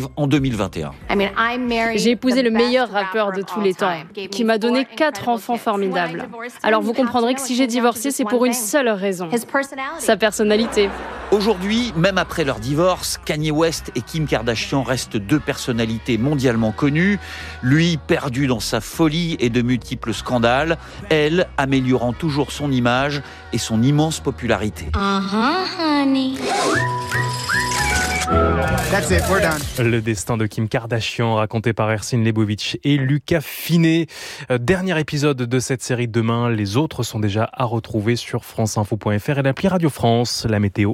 arrive en 2021. J'ai épousé le meilleur rappeur de tous les temps, qui m'a donné 4 enfants formidables. Alors vous comprendrez que si j'ai divorcé, c'est pour une seule raison, sa personnalité. Aujourd'hui, même après leur divorce, Kanye West et Kim Kardashian restent 2 personnalités mondialement connues. Lui, perdu dans sa folie et de multiples scandales. Elle, améliorant toujours son image et son immense popularité. Honey. That's it, we're done. Le destin de Kim Kardashian, raconté par Ersin Lebovic et Lucas Finet. Dernier épisode de cette série demain. Les autres sont déjà à retrouver sur franceinfo.fr et l'appli Radio France. La météo.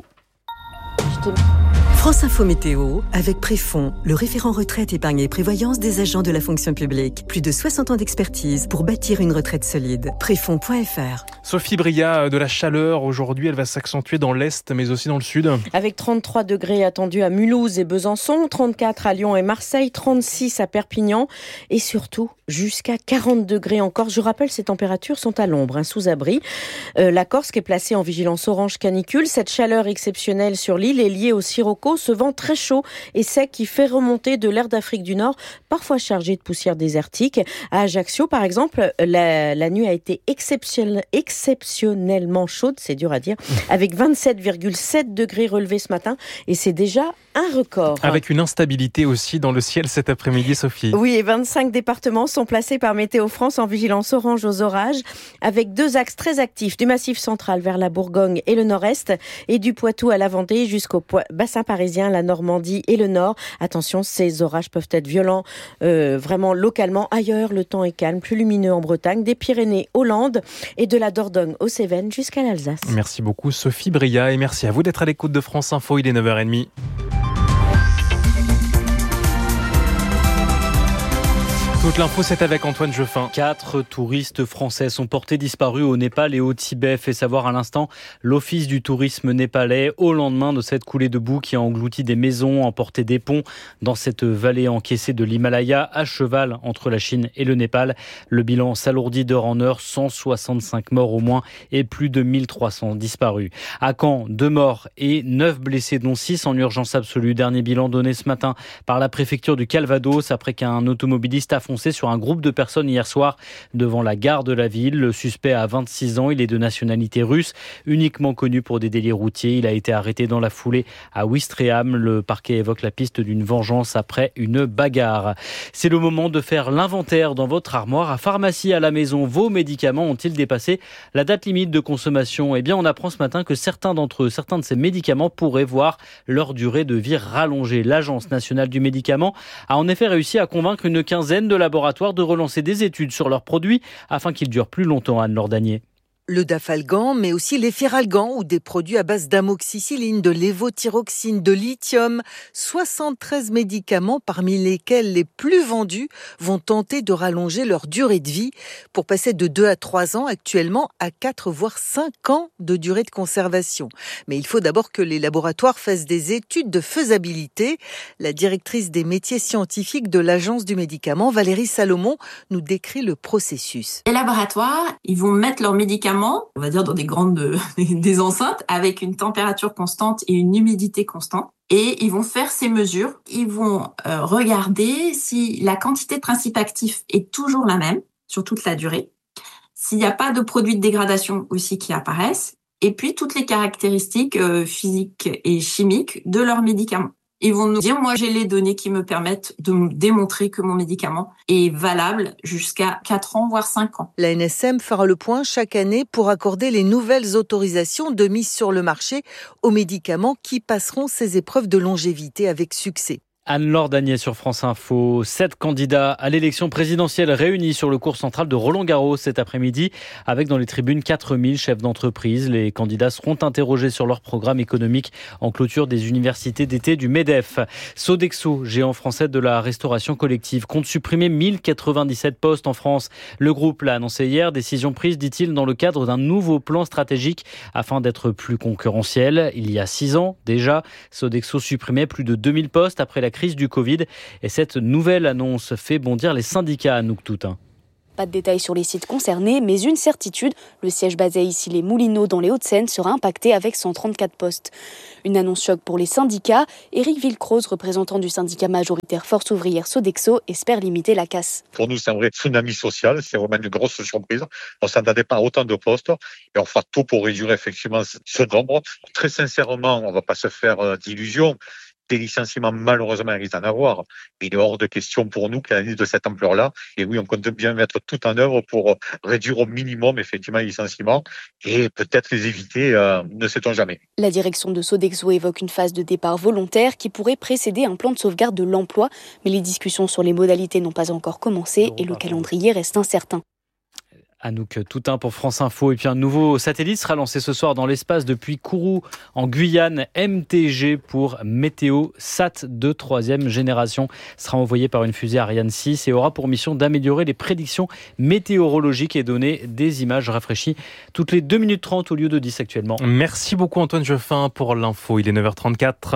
France Info Météo, avec Préfond, le référent retraite, épargne et prévoyance des agents de la fonction publique. Plus de 60 ans d'expertise pour bâtir une retraite solide. Préfond.fr. Sophie Bria, de la chaleur aujourd'hui, elle va s'accentuer dans l'Est, mais aussi dans le Sud. Avec 33 degrés attendus à Mulhouse et Besançon, 34 à Lyon et Marseille, 36 à Perpignan et surtout jusqu'à 40 degrés en Corse. Je rappelle, ces températures sont à l'ombre, sous abri. La Corse qui est placée en vigilance orange canicule. Cette chaleur exceptionnelle sur l'île est liée au sirocco, ce vent très chaud et sec qui fait remonter de l'air d'Afrique du Nord, parfois chargé de poussière désertique. À Ajaccio, par exemple, la nuit a été exceptionnellement chaude, c'est dur à dire, avec 27,7 degrés relevés ce matin et c'est déjà un record. Avec une instabilité aussi dans le ciel cet après-midi, Sophie. Oui, et 25 départements sont placés par Météo France en vigilance orange aux orages, avec 2 axes très actifs, du Massif central vers la Bourgogne et le nord-est, et du Poitou à la Vendée jusqu'au bassin parisien, la Normandie et le nord. Attention, ces orages peuvent être violents, vraiment localement. Ailleurs, le temps est calme, plus lumineux en Bretagne, des Pyrénées aux Landes et de la Dordogne aux Cévennes jusqu'à l'Alsace. Merci beaucoup Sophie Bria et merci à vous d'être à l'écoute de France Info, il est 9h30. Toute l'info, c'est avec Antoine Jeffin. 4 touristes français sont portés disparus au Népal et au Tibet. Fait savoir à l'instant l'Office du tourisme népalais au lendemain de cette coulée de boue qui a englouti des maisons, emporté des ponts dans cette vallée encaissée de l'Himalaya à cheval entre la Chine et le Népal. Le bilan s'alourdit d'heure en heure, 165 morts au moins et plus de 1300 disparus. À Caen, 2 morts et 9 blessés, dont 6 en urgence absolue. Dernier bilan donné ce matin par la préfecture du Calvados après qu'un automobiliste a foncé sur un groupe de personnes hier soir devant la gare de la ville. Le suspect a 26 ans, il est de nationalité russe, uniquement connu pour des délits routiers. Il a été arrêté dans la foulée à Ouistreham. Le parquet évoque la piste d'une vengeance après une bagarre. C'est le moment de faire l'inventaire dans votre armoire. À pharmacie, à la maison, vos médicaments ont-ils dépassé la date limite de consommation ? Eh bien, on apprend ce matin que certains de ces médicaments pourraient voir leur durée de vie rallongée. L'Agence nationale du médicament a en effet réussi à convaincre une quinzaine de laboratoires de relancer des études sur leurs produits afin qu'ils durent plus longtemps, Anne-Laure Danier. Le Dafalgan, mais aussi l'Efferalgan ou des produits à base d'amoxicilline, de lévothyroxine, de lithium. 73 médicaments, parmi lesquels les plus vendus, vont tenter de rallonger leur durée de vie pour passer de 2 à 3 ans actuellement à 4 voire 5 ans de durée de conservation. Mais il faut d'abord que les laboratoires fassent des études de faisabilité. La directrice des métiers scientifiques de l'Agence du médicament, Valérie Salomon, nous décrit le processus. Les laboratoires, ils vont mettre leurs médicaments, on va dire dans des enceintes avec une température constante et une humidité constante. Et ils vont faire ces mesures. Ils vont regarder si la quantité de principes actifs est toujours la même sur toute la durée, s'il n'y a pas de produits de dégradation aussi qui apparaissent, et puis toutes les caractéristiques physiques et chimiques de leurs médicaments. Ils vont nous dire, moi j'ai les données qui me permettent de me démontrer que mon médicament est valable jusqu'à 4 ans, voire 5 ans. La NSM fera le point chaque année pour accorder les nouvelles autorisations de mise sur le marché aux médicaments qui passeront ces épreuves de longévité avec succès. Anne-Laure Danier sur France Info. 7 candidats à l'élection présidentielle réunis sur le cours central de Roland-Garros cet après-midi, avec dans les tribunes 4000 chefs d'entreprise. Les candidats seront interrogés sur leur programme économique en clôture des universités d'été du MEDEF. Sodexo, géant français de la restauration collective, compte supprimer 1097 postes en France. Le groupe l'a annoncé hier, décision prise, dit-il, dans le cadre d'un nouveau plan stratégique afin d'être plus concurrentiel. Il y a 6 ans déjà, Sodexo supprimait plus de 2000 postes après la crise du Covid. Et cette nouvelle annonce fait bondir les syndicats à Nouktoutin. pas de détails sur les sites concernés, mais une certitude, le siège basé ici les Moulineaux dans les Hauts-de-Seine sera impacté avec 134 postes. Une annonce choc pour les syndicats. Éric Villecroze, représentant du syndicat majoritaire Force ouvrière Sodexo, espère limiter la casse. Pour nous, c'est un vrai tsunami social, c'est vraiment une grosse surprise. On ne s'attendait pas à autant de postes et on fera tout pour réduire effectivement ce nombre. Très sincèrement, on ne va pas se faire d'illusions. Des licenciements, malheureusement, il risque d'en avoir. Mais il est hors de question pour nous qu'à l'année de cette ampleur-là. Et oui, on compte bien mettre tout en œuvre pour réduire au minimum, effectivement, les licenciements et peut-être les éviter, ne sait-on jamais. La direction de Sodexo évoque une phase de départ volontaire qui pourrait précéder un plan de sauvegarde de l'emploi. Mais les discussions sur les modalités n'ont pas encore commencé et le calendrier reste incertain. Anouk Toutain pour France Info. Et puis un nouveau satellite sera lancé ce soir dans l'espace depuis Kourou en Guyane. MTG pour Météosat de 3e génération sera envoyé par une fusée Ariane 6 et aura pour mission d'améliorer les prédictions météorologiques et donner des images rafraîchies toutes les 2 minutes 30 au lieu de 10 actuellement. Merci beaucoup Antoine Jeffin pour l'info. Il est 9h34.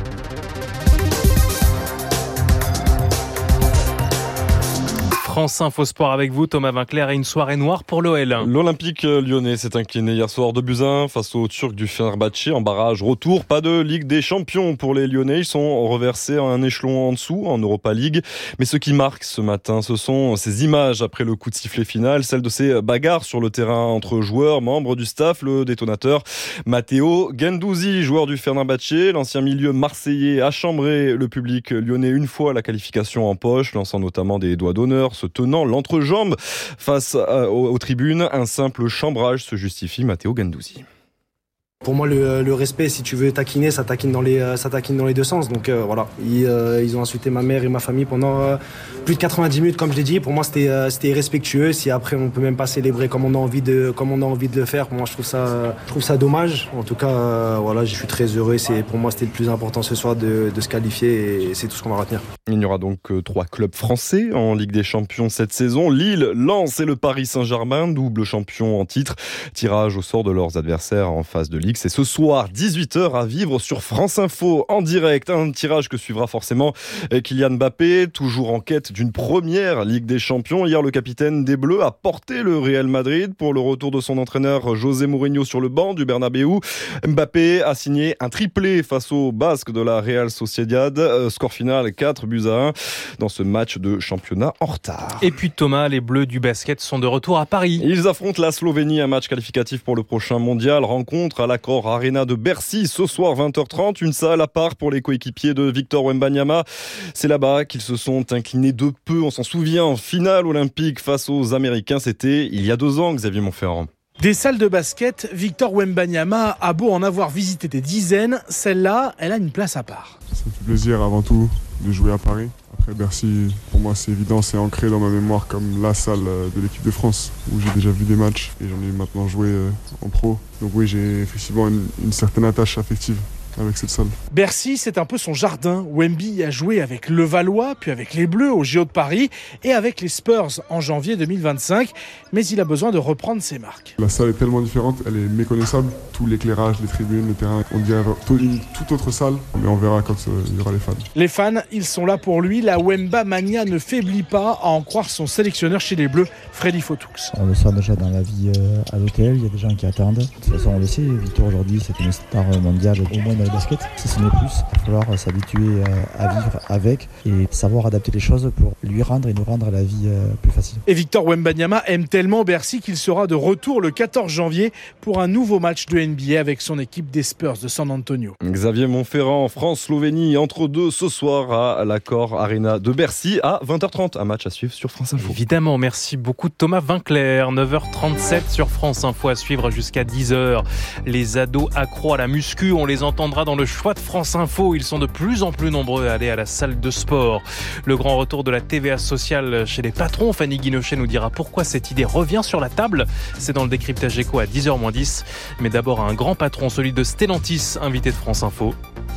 France Info Sport avec vous, Thomas Vinclair, et une soirée noire pour l'OL. L'Olympique lyonnais s'est incliné hier soir 2-1 face aux Turcs du Fenerbahçe en barrage retour. Pas de Ligue des Champions pour les Lyonnais. Ils sont reversés un échelon en dessous en Europa League. Mais ce qui marque ce matin, ce sont ces images après le coup de sifflet final, celles de ces bagarres sur le terrain entre joueurs, membres du staff. Le détonateur Matteo Guendouzi, joueur du Fenerbahçe, l'ancien milieu marseillais, a chambré le public lyonnais une fois la qualification en poche, lançant notamment des doigts d'honneur, se tenant l'entrejambe face aux tribunes. Un simple chambrage se justifie, Matteo Guendouzi. Pour moi, le respect, si tu veux taquiner, ça taquine dans les deux sens. Donc voilà, ils ont insulté ma mère et ma famille pendant plus de 90 minutes, comme je l'ai dit. Pour moi, c'était irrespectueux. Si après, on peut même pas célébrer comme on a envie de le faire, pour moi, je trouve ça dommage. En tout cas, voilà, je suis très heureux. Pour moi, c'était le plus important ce soir de se qualifier et c'est tout ce qu'on va retenir. Il n'y aura donc 3 clubs français en Ligue des Champions cette saison. Lille, Lens et le Paris Saint-Germain, double champion en titre. Tirage au sort de leurs adversaires en phase de Ligue. C'est ce soir, 18h, à vivre sur France Info en direct. Un tirage que suivra forcément Kylian Mbappé, toujours en quête d'une première Ligue des Champions. Hier, le capitaine des Bleus a porté le Real Madrid pour le retour de son entraîneur José Mourinho sur le banc du Bernabéu. Mbappé a signé un triplé face aux Basques de la Real Sociedad. Score final 4-1 dans ce match de championnat en retard. Et puis Thomas, les Bleus du basket sont de retour à Paris. Ils affrontent la Slovénie, un match qualificatif pour le prochain mondial. Rencontre à l'Accor Arena de Bercy ce soir 20h30. Une salle à part pour les coéquipiers de Victor Wembanyama. C'est là-bas qu'ils se sont inclinés de peu. On s'en souvient, en finale olympique face aux Américains. C'était il y a 2 ans, Xavier Montferrand. Des salles de basket, Victor Wembanyama a beau en avoir visité des dizaines, celle-là, elle a une place à part. Ça fait plaisir avant tout de jouer à Paris. Après Bercy, pour moi c'est évident, c'est ancré dans ma mémoire comme la salle de l'équipe de France où j'ai déjà vu des matchs et j'en ai maintenant joué en pro. Donc oui, j'ai effectivement une certaine attache affective avec cette salle. Bercy, c'est un peu son jardin. Wemby a joué avec Levallois, puis avec les Bleus au JO de Paris et avec les Spurs en janvier 2025. Mais il a besoin de reprendre ses marques. La salle est tellement différente, elle est méconnaissable. Tout l'éclairage, les tribunes, le terrain, on dirait une toute autre salle. Mais on verra quand il y aura les fans. Les fans, ils sont là pour lui. La Wemba Mania ne faiblit pas, à en croire son sélectionneur chez les Bleus, Freddy Fotoux. On le sent déjà dans la vie à l'hôtel, il y a des gens qui attendent. De toute façon, on le sait, Victor aujourd'hui, c'est une star mondiale, au moins dans le basket. Si ce n'est plus, il va falloir s'habituer à vivre avec et savoir adapter les choses pour lui rendre et nous rendre la vie plus facile. Et Victor Wembanyama aime tellement Bercy qu'il sera de retour le 14 janvier pour un nouveau match de NBA avec son équipe des Spurs de San Antonio. Xavier Montferrand, France-Slovénie, entre deux ce soir à l'Accor Arena de Bercy à 20h30. Un match à suivre sur France Info. Évidemment, merci beaucoup Thomas Vinclair. 9h37 sur France Info à suivre jusqu'à 10h. Les ados accros à la muscu, on les entendra dans le choix de France Info. Ils sont de plus en plus nombreux à aller à la salle de sport. Le grand retour de la TVA sociale chez les patrons. Fanny Guinochet nous dira pourquoi cette idée revient sur la table. C'est dans le décryptage éco à 10h-10. Mais d'abord un grand patron, celui de Stellantis, invité de France Info.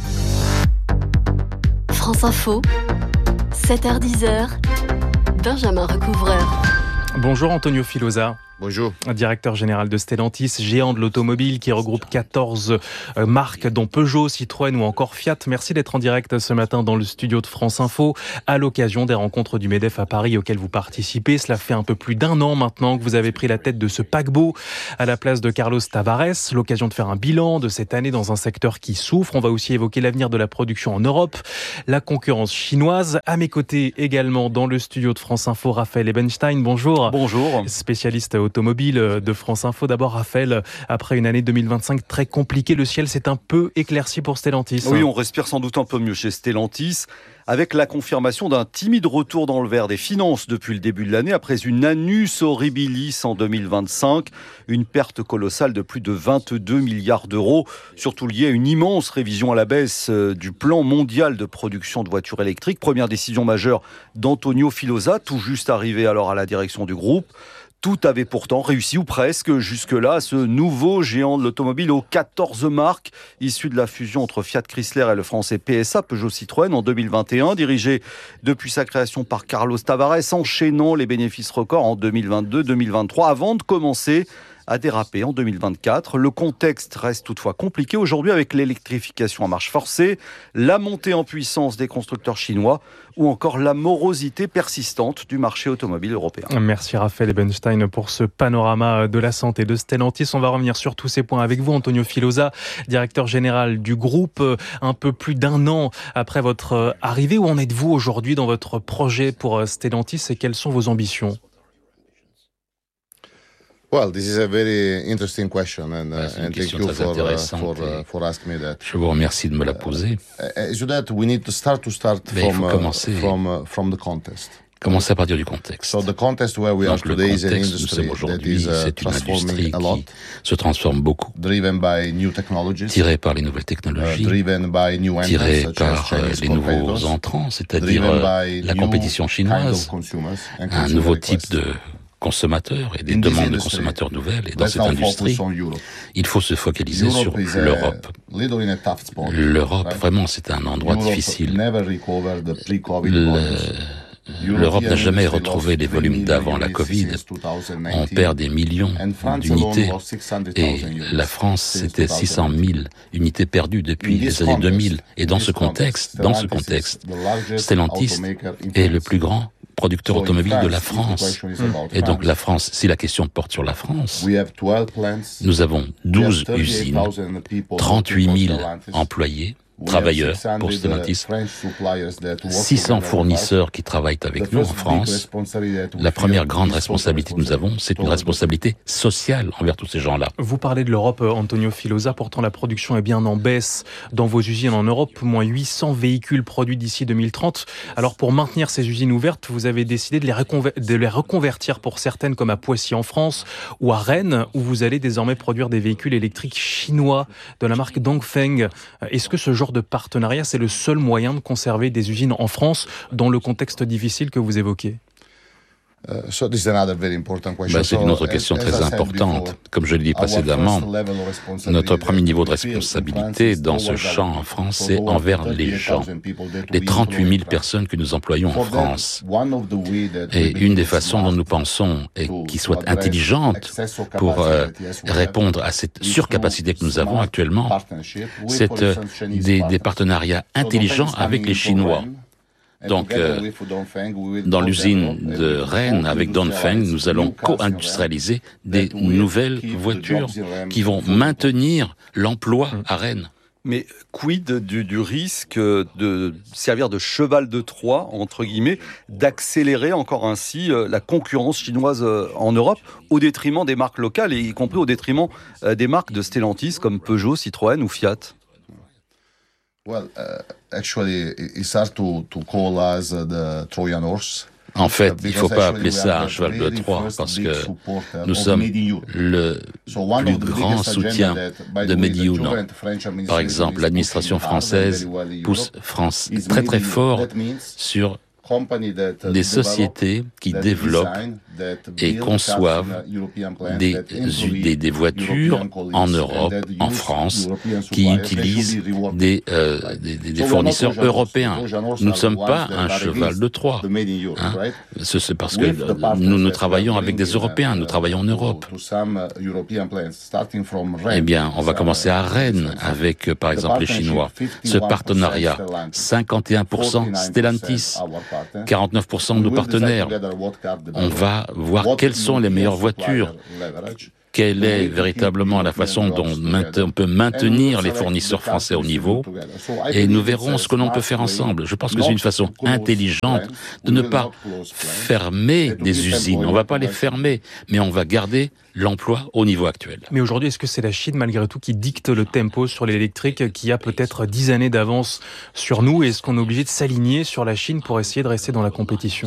France Info, 7h-10h, Benjamin Recouvreur. Bonjour Antonio Filosa. Bonjour. Directeur général de Stellantis, géant de l'automobile qui regroupe 14 marques dont Peugeot, Citroën ou encore Fiat. Merci d'être en direct ce matin dans le studio de France Info à l'occasion des rencontres du MEDEF à Paris auxquelles vous participez. Cela fait un peu plus d'un an maintenant que vous avez pris la tête de ce paquebot à la place de Carlos Tavares. L'occasion de faire un bilan de cette année dans un secteur qui souffre. On va aussi évoquer l'avenir de la production en Europe, la concurrence chinoise. À mes côtés également dans le studio de France Info, Raphaël Ebenstein. Bonjour. Bonjour. Spécialiste automobile de France Info. D'abord, Raphaël, après une année 2025 très compliquée, le ciel s'est un peu éclairci pour Stellantis. Oui, on respire sans doute un peu mieux chez Stellantis, avec la confirmation d'un timide retour dans le vert des finances depuis le début de l'année, après une annus horribilis en 2025, une perte colossale de plus de 22 milliards d'euros, surtout liée à une immense révision à la baisse du plan mondial de production de voitures électriques. Première décision majeure d'Antonio Filosa, tout juste arrivé alors à la direction du groupe. Tout avait pourtant réussi, ou presque, jusque-là, ce nouveau géant de l'automobile aux 14 marques, issu de la fusion entre Fiat Chrysler et le français PSA, Peugeot Citroën, en 2021, dirigé depuis sa création par Carlos Tavares, enchaînant les bénéfices records en 2022-2023, avant de commencer à déraper en 2024. Le contexte reste toutefois compliqué aujourd'hui avec l'électrification à marche forcée, la montée en puissance des constructeurs chinois ou encore la morosité persistante du marché automobile européen. Merci Raphaël Ebenstein pour ce panorama de la santé de Stellantis. On va revenir sur tous ces points avec vous, Antonio Filosa, directeur général du groupe. Un peu plus d'un an après votre arrivée, où en êtes-vous aujourd'hui dans votre projet pour Stellantis et quelles sont vos ambitions ? Well, this is a very interesting question, and thank you for asking me that. Je vous remercie de me la poser. We need to start from the context. Commencer à partir du contexte. So the context where we are today is an industry that is transforming a lot, se transforme beaucoup, driven by new technologies, tiré par les nouvelles technologies, driven by new entrants, tiré par les nouveaux entrants, c'est-à-dire la compétition chinoise, un nouveau type de consommateurs et des demandes de consommateurs nouvelles. Et dans cette industrie, il faut se focaliser sur l'Europe. L'Europe, vraiment, c'est un endroit difficile. L'Europe n'a jamais retrouvé les volumes d'avant la Covid. On perd des millions d'unités. Et la France, c'était 600 000 unités perdues depuis les années 2000. Et dans ce contexte, Stellantis est le plus grand producteur automobile de la France. Et donc la France, si la question porte sur la France, nous avons 12 usines, 38 000 employés, travailleurs pour Stellantis, 600 fournisseurs qui travaillent avec nous en France. La première grande responsabilité que nous avons, c'est une responsabilité sociale envers tous ces gens-là. Vous parlez de l'Europe, Antonio Filosa, pourtant la production est bien en baisse dans vos usines en Europe, moins 800 véhicules produits d'ici 2030. Alors pour maintenir ces usines ouvertes, vous avez décidé de les reconvertir pour certaines comme à Poissy en France ou à Rennes, où vous allez désormais produire des véhicules électriques chinois de la marque Dongfeng. Est-ce que ce genre de partenariat, c'est le seul moyen de conserver des usines en France dans le contexte difficile que vous évoquez ? C'est une autre question très importante. Comme je l'ai dit précédemment, notre premier niveau de responsabilité dans ce champ en France, c'est envers les gens, les 38 000 personnes que nous employons en France. Et une des façons dont nous pensons et qui soit intelligente pour répondre à cette surcapacité que nous avons actuellement, c'est des partenariats intelligents avec les Chinois. Donc, dans l'usine de Rennes, avec Dongfeng, nous allons co-industrialiser des nouvelles voitures qui vont maintenir l'emploi à Rennes. Mais quid du risque de servir de cheval de Troie, entre guillemets, d'accélérer encore ainsi la concurrence chinoise en Europe, au détriment des marques locales, et y compris au détriment des marques de Stellantis comme Peugeot, Citroën ou Fiat ? En fait, il ne faut pas appeler ça un cheval de Troie parce que nous sommes le plus grand soutien de Made in Europe. Par exemple, l'administration française pousse France très très fort sur des sociétés qui développent et conçoivent des voitures en Europe, en France, qui utilisent des fournisseurs européens. Nous ne sommes pas un cheval de Troie. C'est parce que nous travaillons avec des Européens, nous travaillons en Europe. Eh bien, on va commencer à Rennes avec, par exemple, les Chinois. Ce partenariat, 51% Stellantis, 49% de nos partenaires. On va voir quelles sont les meilleures voitures. Quelle est véritablement la façon dont on peut maintenir les fournisseurs français au niveau, et nous verrons ce que l'on peut faire ensemble. Je pense que c'est une façon intelligente de ne pas fermer des usines. On ne va pas les fermer, mais on va garder l'emploi au niveau actuel. Mais aujourd'hui, est-ce que c'est la Chine, malgré tout, qui dicte le tempo sur l'électrique, qui a peut-être 10 années d'avance sur nous? Est-ce qu'on est obligé de s'aligner sur la Chine pour essayer de rester dans la compétition?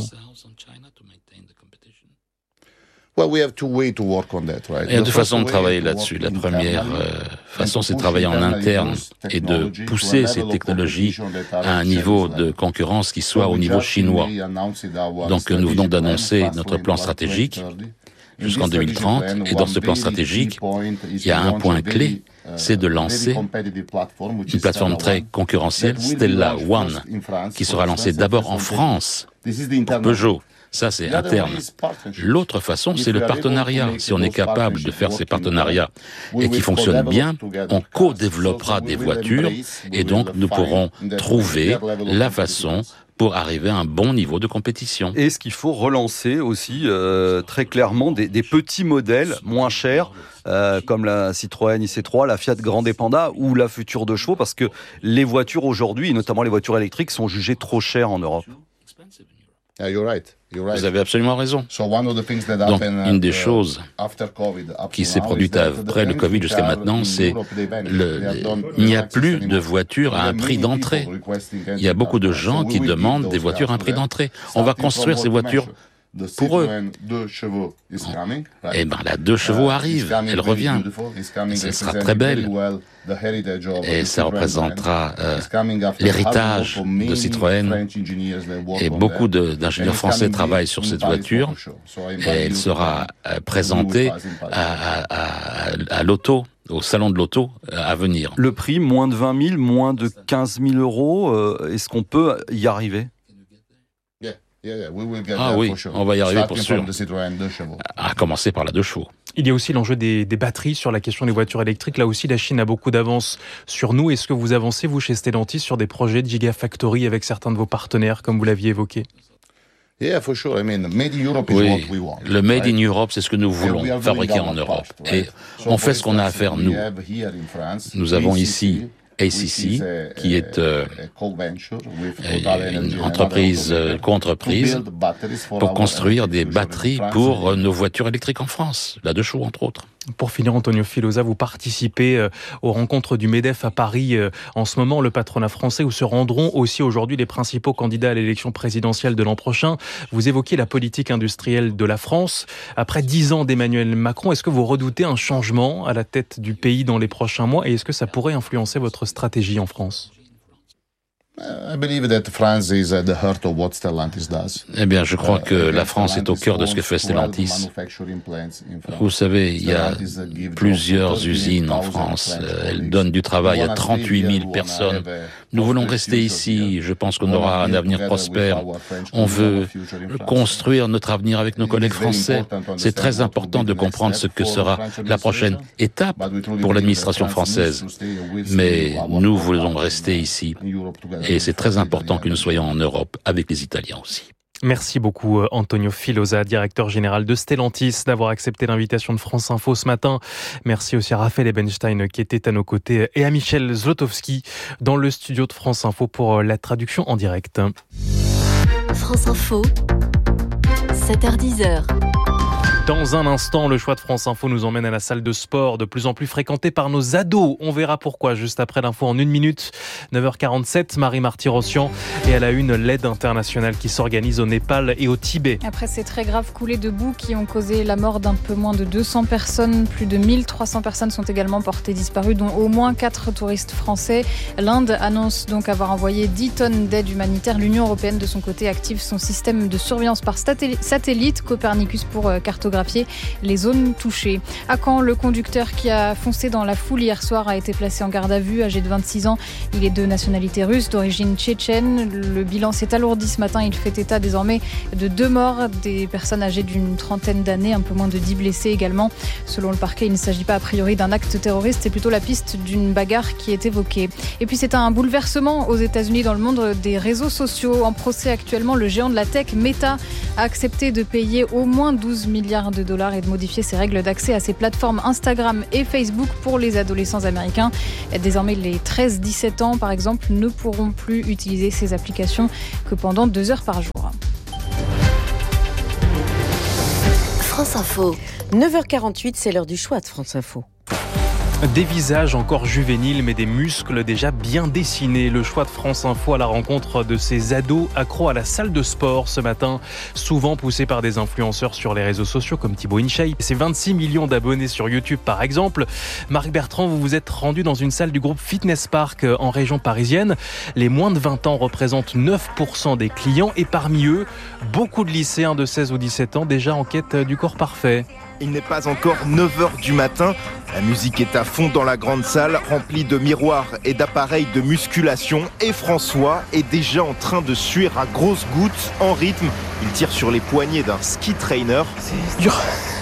Il y a deux façons de travailler là-dessus. La première façon, c'est de travailler en interne et de pousser ces technologies à un niveau de concurrence qui soit au niveau chinois. Donc nous venons d'annoncer notre plan stratégique jusqu'en 2030. Et dans ce plan stratégique, il y a un point clé, c'est de lancer une plateforme très concurrentielle, Stella One, qui sera lancée d'abord en France pour Peugeot. Ça, c'est interne. L'autre façon, c'est le partenariat. Si on est capable de faire ces partenariats et qui fonctionnent bien, on co-développera des voitures et donc nous pourrons trouver la façon pour arriver à un bon niveau de compétition. Et est-ce qu'il faut relancer aussi très clairement des petits modèles moins chers comme la Citroën IC3, la Fiat Grande Panda ou la future 2 chevaux, parce que les voitures aujourd'hui, et notamment les voitures électriques, sont jugées trop chères en Europe? Vous avez absolument raison. Donc, une des choses qui s'est produite après le Covid jusqu'à maintenant, c'est il n'y a plus de voitures à un prix d'entrée. Il y a beaucoup de gens qui demandent des voitures à un prix d'entrée. On va construire ces voitures pour eux. Eh bien, la 2 chevaux arrive, elle revient. Et ce sera très belle. Et ça représentera l'héritage de Citroën. Et beaucoup d'ingénieurs français travaillent sur cette voiture. Et elle sera présentée à l'auto, au salon de l'auto à venir. Le prix, moins de 20 000, moins de 15 000 euros, est-ce qu'on peut y arriver? Ah oui, on va y arriver pour sûr. À commencer par la 2 chevaux. Il y a aussi l'enjeu des batteries sur la question des voitures électriques. Là aussi, la Chine a beaucoup d'avance sur nous. Est-ce que vous avancez, vous, chez Stellantis, sur des projets de Gigafactory avec certains de vos partenaires, comme vous l'aviez évoqué? Oui, le Made in Europe, c'est ce que nous voulons, fabriquer en Europe. Et on fait ce qu'on a à faire, nous. Nous avons ici ACC, qui est une entreprise, co-entreprise, pour construire des batteries pour nos voitures électriques en France, la 2 chevaux entre autres. Pour finir, Antonio Filosa, vous participez aux rencontres du MEDEF à Paris en ce moment, le patronat français, où se rendront aussi aujourd'hui les principaux candidats à l'élection présidentielle de l'an prochain. Vous évoquiez la politique industrielle de la France. Après 10 ans d'Emmanuel Macron, est-ce que vous redoutez un changement à la tête du pays dans les prochains mois et est-ce que ça pourrait influencer votre stratégie en France? Eh bien, je crois que la France est au cœur de ce que fait Stellantis. Vous savez, il y a plusieurs usines en France. Elles donnent du travail à 38 000 personnes. Nous voulons rester ici. Je pense qu'on aura un avenir prospère. On veut construire notre avenir avec nos collègues français. C'est très important de comprendre ce que sera la prochaine étape pour l'administration française. Mais nous voulons rester ici. Et c'est très important que nous soyons en Europe avec les Italiens aussi. Merci beaucoup Antonio Filosa, directeur général de Stellantis, d'avoir accepté l'invitation de France Info ce matin. Merci aussi à Raphaël Ebenstein qui était à nos côtés et à Michel Zlotowski dans le studio de France Info pour la traduction en direct. France Info, 7h-10h. Dans un instant, le choix de France Info nous emmène à la salle de sport, de plus en plus fréquentée par nos ados. On verra pourquoi juste après l'info en 1 minute. 9h47, Marie Marty-Rossian. Et à la une, l'aide internationale qui s'organise au Népal et au Tibet. Après ces très graves coulées de boue qui ont causé la mort d'un peu moins de 200 personnes, plus de 1300 personnes sont également portées disparues, dont au moins 4 touristes français. L'Inde annonce donc avoir envoyé 10 tonnes d'aide humanitaire. L'Union européenne, de son côté, active son système de surveillance par satellite Copernicus pour cartographier les zones touchées. À Caen, le conducteur qui a foncé dans la foule hier soir a été placé en garde à vue, âgé de 26 ans. Il est de nationalité russe, d'origine tchétchène. Le bilan s'est alourdi ce matin. Il fait état désormais de 2 morts, des personnes âgées d'une trentaine d'années, un peu moins de 10 blessés également. Selon le parquet, il ne s'agit pas a priori d'un acte terroriste, c'est plutôt la piste d'une bagarre qui est évoquée. Et puis c'est un bouleversement aux États-Unis dans le monde des réseaux sociaux. En procès actuellement, le géant de la tech, Meta, a accepté de payer au moins 12 milliards de dollars et de modifier ses règles d'accès à ses plateformes Instagram et Facebook pour les adolescents américains. Désormais, les 13-17 ans, par exemple, ne pourront plus utiliser ces applications que pendant 2 heures par jour. France Info. 9h48, c'est l'heure du choix de France Info. Des visages encore juvéniles, mais des muscles déjà bien dessinés. Le choix de France Info à la rencontre de ces ados accros à la salle de sport ce matin, souvent poussés par des influenceurs sur les réseaux sociaux comme Thibaut InShape. C'est 26 millions d'abonnés sur YouTube par exemple. Marc Bertrand, vous vous êtes rendu dans une salle du groupe Fitness Park en région parisienne. Les moins de 20 ans représentent 9% des clients et parmi eux, beaucoup de lycéens de 16 ou 17 ans déjà en quête du corps parfait. Il n'est pas encore 9h du matin. La musique est à fond dans la grande salle, remplie de miroirs et d'appareils de musculation. Et François est déjà en train de suer à grosses gouttes, en rythme. Il tire sur les poignets d'un ski trainer. C'est dur.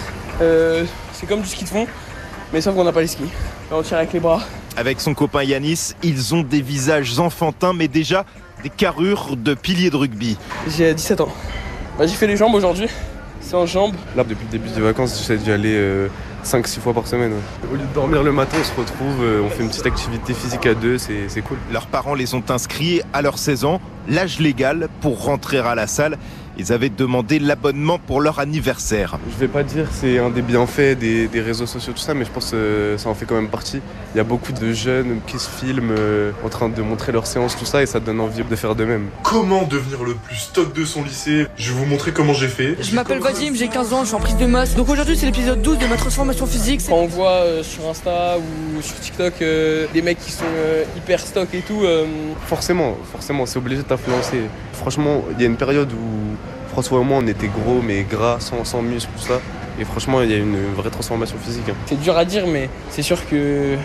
C'est comme du ski de fond, mais sauf qu'on n'a pas les skis. Là, on tire avec les bras. Avec son copain Yanis, ils ont des visages enfantins, mais déjà des carrures de piliers de rugby. J'ai 17 ans. J'ai fait les jambes aujourd'hui. C'est en jambes. Là, depuis le début des vacances, j'essaie d'y aller 5-6 fois par semaine. Ouais. Au lieu de dormir le matin, on se retrouve, on fait une petite activité physique à 2, c'est cool. Leurs parents les ont inscrits à leurs 16 ans, l'âge légal pour rentrer à la salle. Ils avaient demandé l'abonnement pour leur anniversaire. Je vais pas dire c'est un des bienfaits des réseaux sociaux, tout ça, mais je pense que ça en fait quand même partie. Il y a beaucoup de jeunes qui se filment en train de montrer leurs séances, tout ça, et ça donne envie de faire de même. Comment devenir le plus stock de son lycée? Je vais vous montrer comment j'ai fait. Je m'appelle Vadim, j'ai 15 ans, je suis en prise de masse. Donc aujourd'hui c'est l'épisode 12 de ma transformation physique. Quand on voit sur Insta ou sur TikTok des mecs qui sont hyper stock et tout... Forcément, c'est obligé de t'influencer. Franchement, il y a une période où François et moi on était gros mais gras, sans muscles, tout ça. Et franchement, il y a une vraie transformation physique. C'est dur à dire, mais c'est sûr que...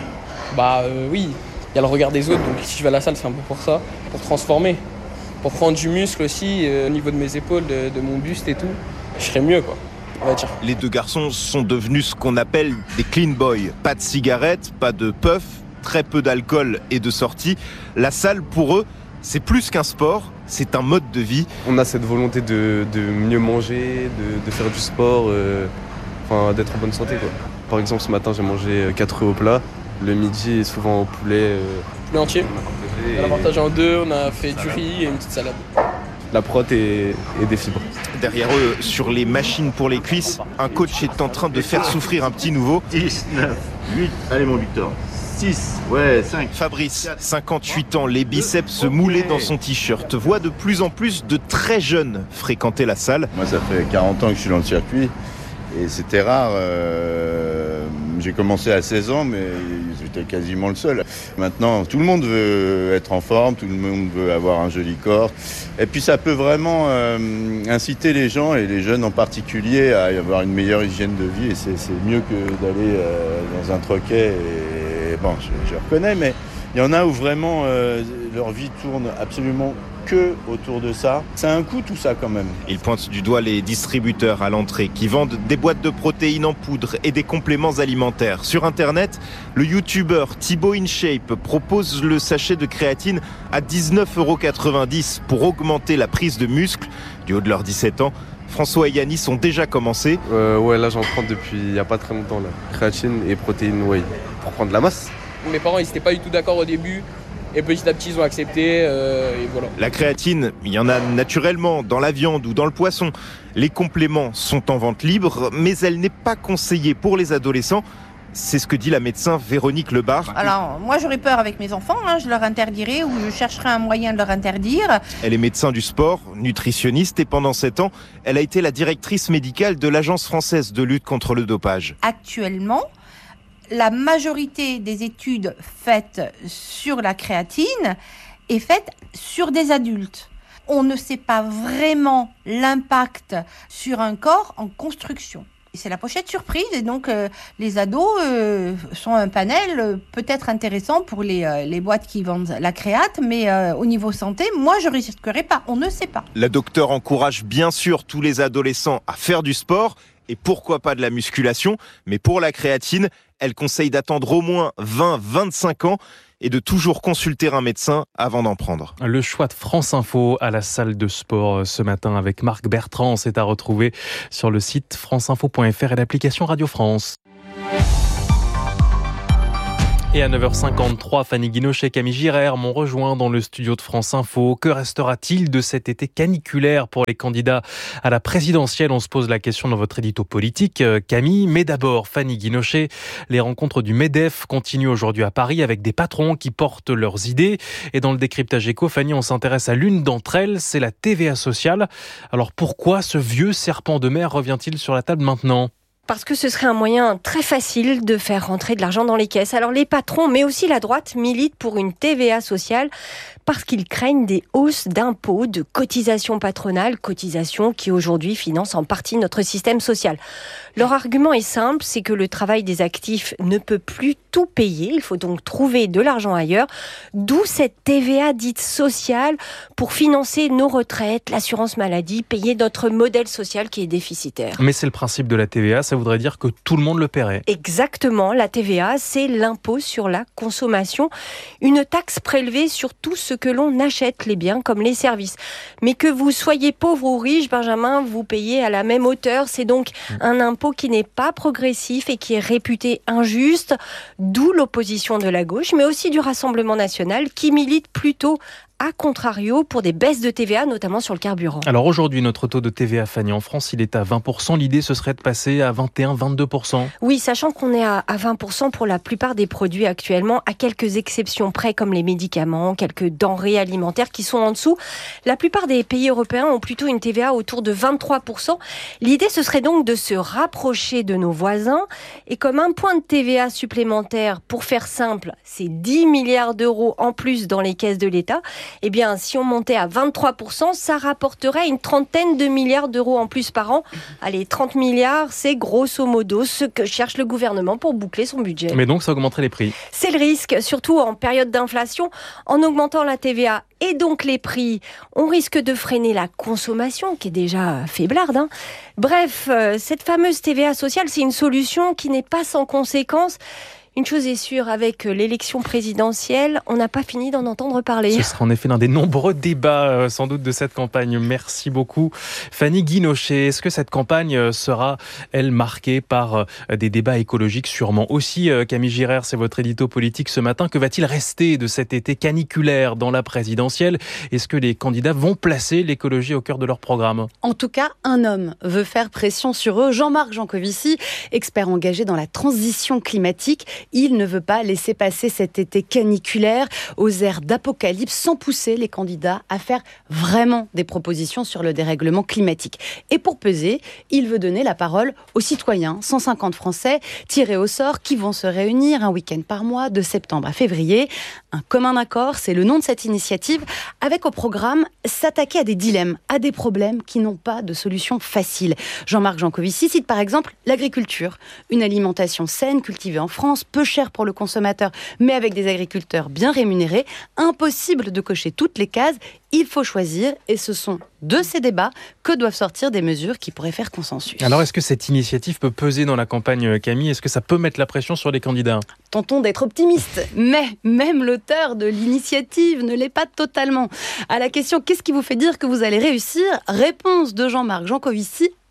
oui, il y a le regard des autres, donc si je vais à la salle, c'est un peu pour ça, pour transformer. Pour prendre du muscle aussi, au niveau de mes épaules, de mon buste et tout, je serais mieux, quoi. On va dire. Les deux garçons sont devenus ce qu'on appelle des clean boys. Pas de cigarettes, pas de puff, très peu d'alcool et de sorties. La salle, pour eux, c'est plus qu'un sport, c'est un mode de vie. On a cette volonté de mieux manger, de faire du sport, d'être en bonne santé, quoi. Par exemple, ce matin, j'ai mangé 4 œufs au plat. Le midi, souvent au poulet. Poulet entier. On a partagé en 2, on a fait du riz et une petite salade. La prot et des fibres. Derrière eux, sur les machines pour les cuisses, un coach est en train de faire souffrir un petit nouveau. 10, 9, 8, allez mon Victor. 6, ouais, 5. Fabrice, 58 ans, les biceps se moulaient dans son t-shirt, voit de plus en plus de très jeunes fréquenter la salle. Moi, ça fait 40 ans que je suis dans le circuit et c'était rare. J'ai commencé à 16 ans, mais j'étais quasiment le seul. Maintenant, tout le monde veut être en forme, tout le monde veut avoir un joli corps. Et puis, ça peut vraiment inciter les gens, et les jeunes en particulier, à avoir une meilleure hygiène de vie. Et c'est mieux que d'aller dans un troquet. Et bon, je reconnais, mais il y en a où vraiment leur vie tourne absolument que autour de ça. C'est un coût tout ça quand même. Il pointe du doigt les distributeurs à l'entrée qui vendent des boîtes de protéines en poudre et des compléments alimentaires. Sur internet, le youtubeur Thibaut InShape propose le sachet de créatine à 19,90 € pour augmenter la prise de muscle. Du haut de leurs 17 ans, François et Yanis ont déjà commencé. Ouais, là j'en prends depuis il n'y a pas très longtemps. Là. Créatine et protéines whey pour prendre la masse. Mes parents ils n'étaient pas du tout d'accord au début. Et petit à petit, ils ont accepté, et voilà. La créatine, il y en a naturellement dans la viande ou dans le poisson. Les compléments sont en vente libre, mais elle n'est pas conseillée pour les adolescents. C'est ce que dit la médecin Véronique Lebar. Alors, moi, j'aurais peur avec mes enfants, je leur interdirais ou je chercherais un moyen de leur interdire. Elle est médecin du sport, nutritionniste et pendant 7 ans, elle a été la directrice médicale de l'Agence française de lutte contre le dopage. Actuellement, la majorité des études faites sur la créatine est faite sur des adultes. On ne sait pas vraiment l'impact sur un corps en construction. C'est la pochette surprise et donc les ados sont un panel peut-être intéressant pour les boîtes qui vendent la créate, mais au niveau santé, moi je risquerais pas, on ne sait pas. La docteure encourage bien sûr tous les adolescents à faire du sport et pourquoi pas de la musculation, mais pour la créatine, elle conseille d'attendre au moins 20-25 ans et de toujours consulter un médecin avant d'en prendre. Le choix de France Info à la salle de sport ce matin avec Marc Bertrand, c'est à retrouver sur le site franceinfo.fr et l'application Radio France. Et à 9h53, Fanny Guinochet et Camille Girard m'ont rejoint dans le studio de France Info. Que restera-t-il de cet été caniculaire pour les candidats à la présidentielle ? On se pose la question dans votre édito politique, Camille. Mais d'abord, Fanny Guinochet, les rencontres du MEDEF continuent aujourd'hui à Paris avec des patrons qui portent leurs idées. Et dans le décryptage éco, Fanny, on s'intéresse à l'une d'entre elles, c'est la TVA sociale. Alors pourquoi ce vieux serpent de mer revient-il sur la table maintenant ? Parce que ce serait un moyen très facile de faire rentrer de l'argent dans les caisses. Alors les patrons, mais aussi la droite, militent pour une TVA sociale parce qu'ils craignent des hausses d'impôts, de cotisations patronales, cotisations qui aujourd'hui financent en partie notre système social. Leur argument est simple, c'est que le travail des actifs ne peut plus tout payer. Il faut donc trouver de l'argent ailleurs. D'où cette TVA dite sociale pour financer nos retraites, l'assurance maladie, payer notre modèle social qui est déficitaire. Mais c'est le principe de la TVA, ça voudrait dire que tout le monde le paierait. Exactement, la TVA, c'est l'impôt sur la consommation, une taxe prélevée sur tout ce que l'on achète, les biens comme les services. Mais que vous soyez pauvre ou riche, Benjamin, vous payez à la même hauteur. C'est donc un impôt qui n'est pas progressif et qui est réputé injuste, d'où l'opposition de la gauche, mais aussi du Rassemblement national qui milite plutôt à contrario pour des baisses de TVA, notamment sur le carburant. Alors aujourd'hui, notre taux de TVA, Fanny, en France, il est à 20%. L'idée, ce serait de passer à 21-22%. Oui, sachant qu'on est à 20% pour la plupart des produits actuellement, à quelques exceptions près, comme les médicaments, quelques denrées alimentaires qui sont en dessous. La plupart des pays européens ont plutôt une TVA autour de 23%. L'idée, ce serait donc de se rapprocher de nos voisins. Et comme un point de TVA supplémentaire, pour faire simple, c'est 10 milliards d'euros en plus dans les caisses de l'État. Eh bien, si on montait à 23%, ça rapporterait une trentaine de milliards d'euros en plus par an. Allez, 30 milliards, c'est grosso modo ce que cherche le gouvernement pour boucler son budget. Mais donc, ça augmenterait les prix. C'est le risque, surtout en période d'inflation. En augmentant la TVA et donc les prix, on risque de freiner la consommation, qui est déjà faiblarde. Bref, cette fameuse TVA sociale, c'est une solution qui n'est pas sans conséquences. Une chose est sûre, avec l'élection présidentielle, on n'a pas fini d'en entendre parler. Ce sera en effet l'un des nombreux débats, sans doute, de cette campagne. Merci beaucoup. Fanny Guinochet, est-ce que cette campagne sera, elle, marquée par des débats écologiques sûrement aussi? Camille Girard, c'est votre édito politique ce matin. Que va-t-il rester de cet été caniculaire dans la présidentielle? Est-ce que les candidats vont placer l'écologie au cœur de leur programme? En tout cas, un homme veut faire pression sur eux. Jean-Marc Jancovici, expert engagé dans la transition climatique. Il ne veut pas laisser passer cet été caniculaire aux airs d'apocalypse sans pousser les candidats à faire vraiment des propositions sur le dérèglement climatique. Et pour peser, il veut donner la parole aux citoyens, 150 Français tirés au sort qui vont se réunir un week-end par mois de septembre à février. Un commun accord, c'est le nom de cette initiative, avec au programme s'attaquer à des dilemmes, à des problèmes qui n'ont pas de solution facile. Jean-Marc Jancovici cite par exemple l'agriculture, une alimentation saine cultivée en France, peu chère pour le consommateur, mais avec des agriculteurs bien rémunérés. Impossible de cocher toutes les cases, il faut choisir, et ce sont de ces débats que doivent sortir des mesures qui pourraient faire consensus. Alors, est-ce que cette initiative peut peser dans la campagne, Camille? Est-ce que ça peut mettre la pression sur les candidats? Tentons d'être optimistes, mais même l'auteur de l'initiative ne l'est pas totalement. À la question « Qu'est-ce qui vous fait dire que vous allez réussir ?», réponse de Jean-Marc Jancovici: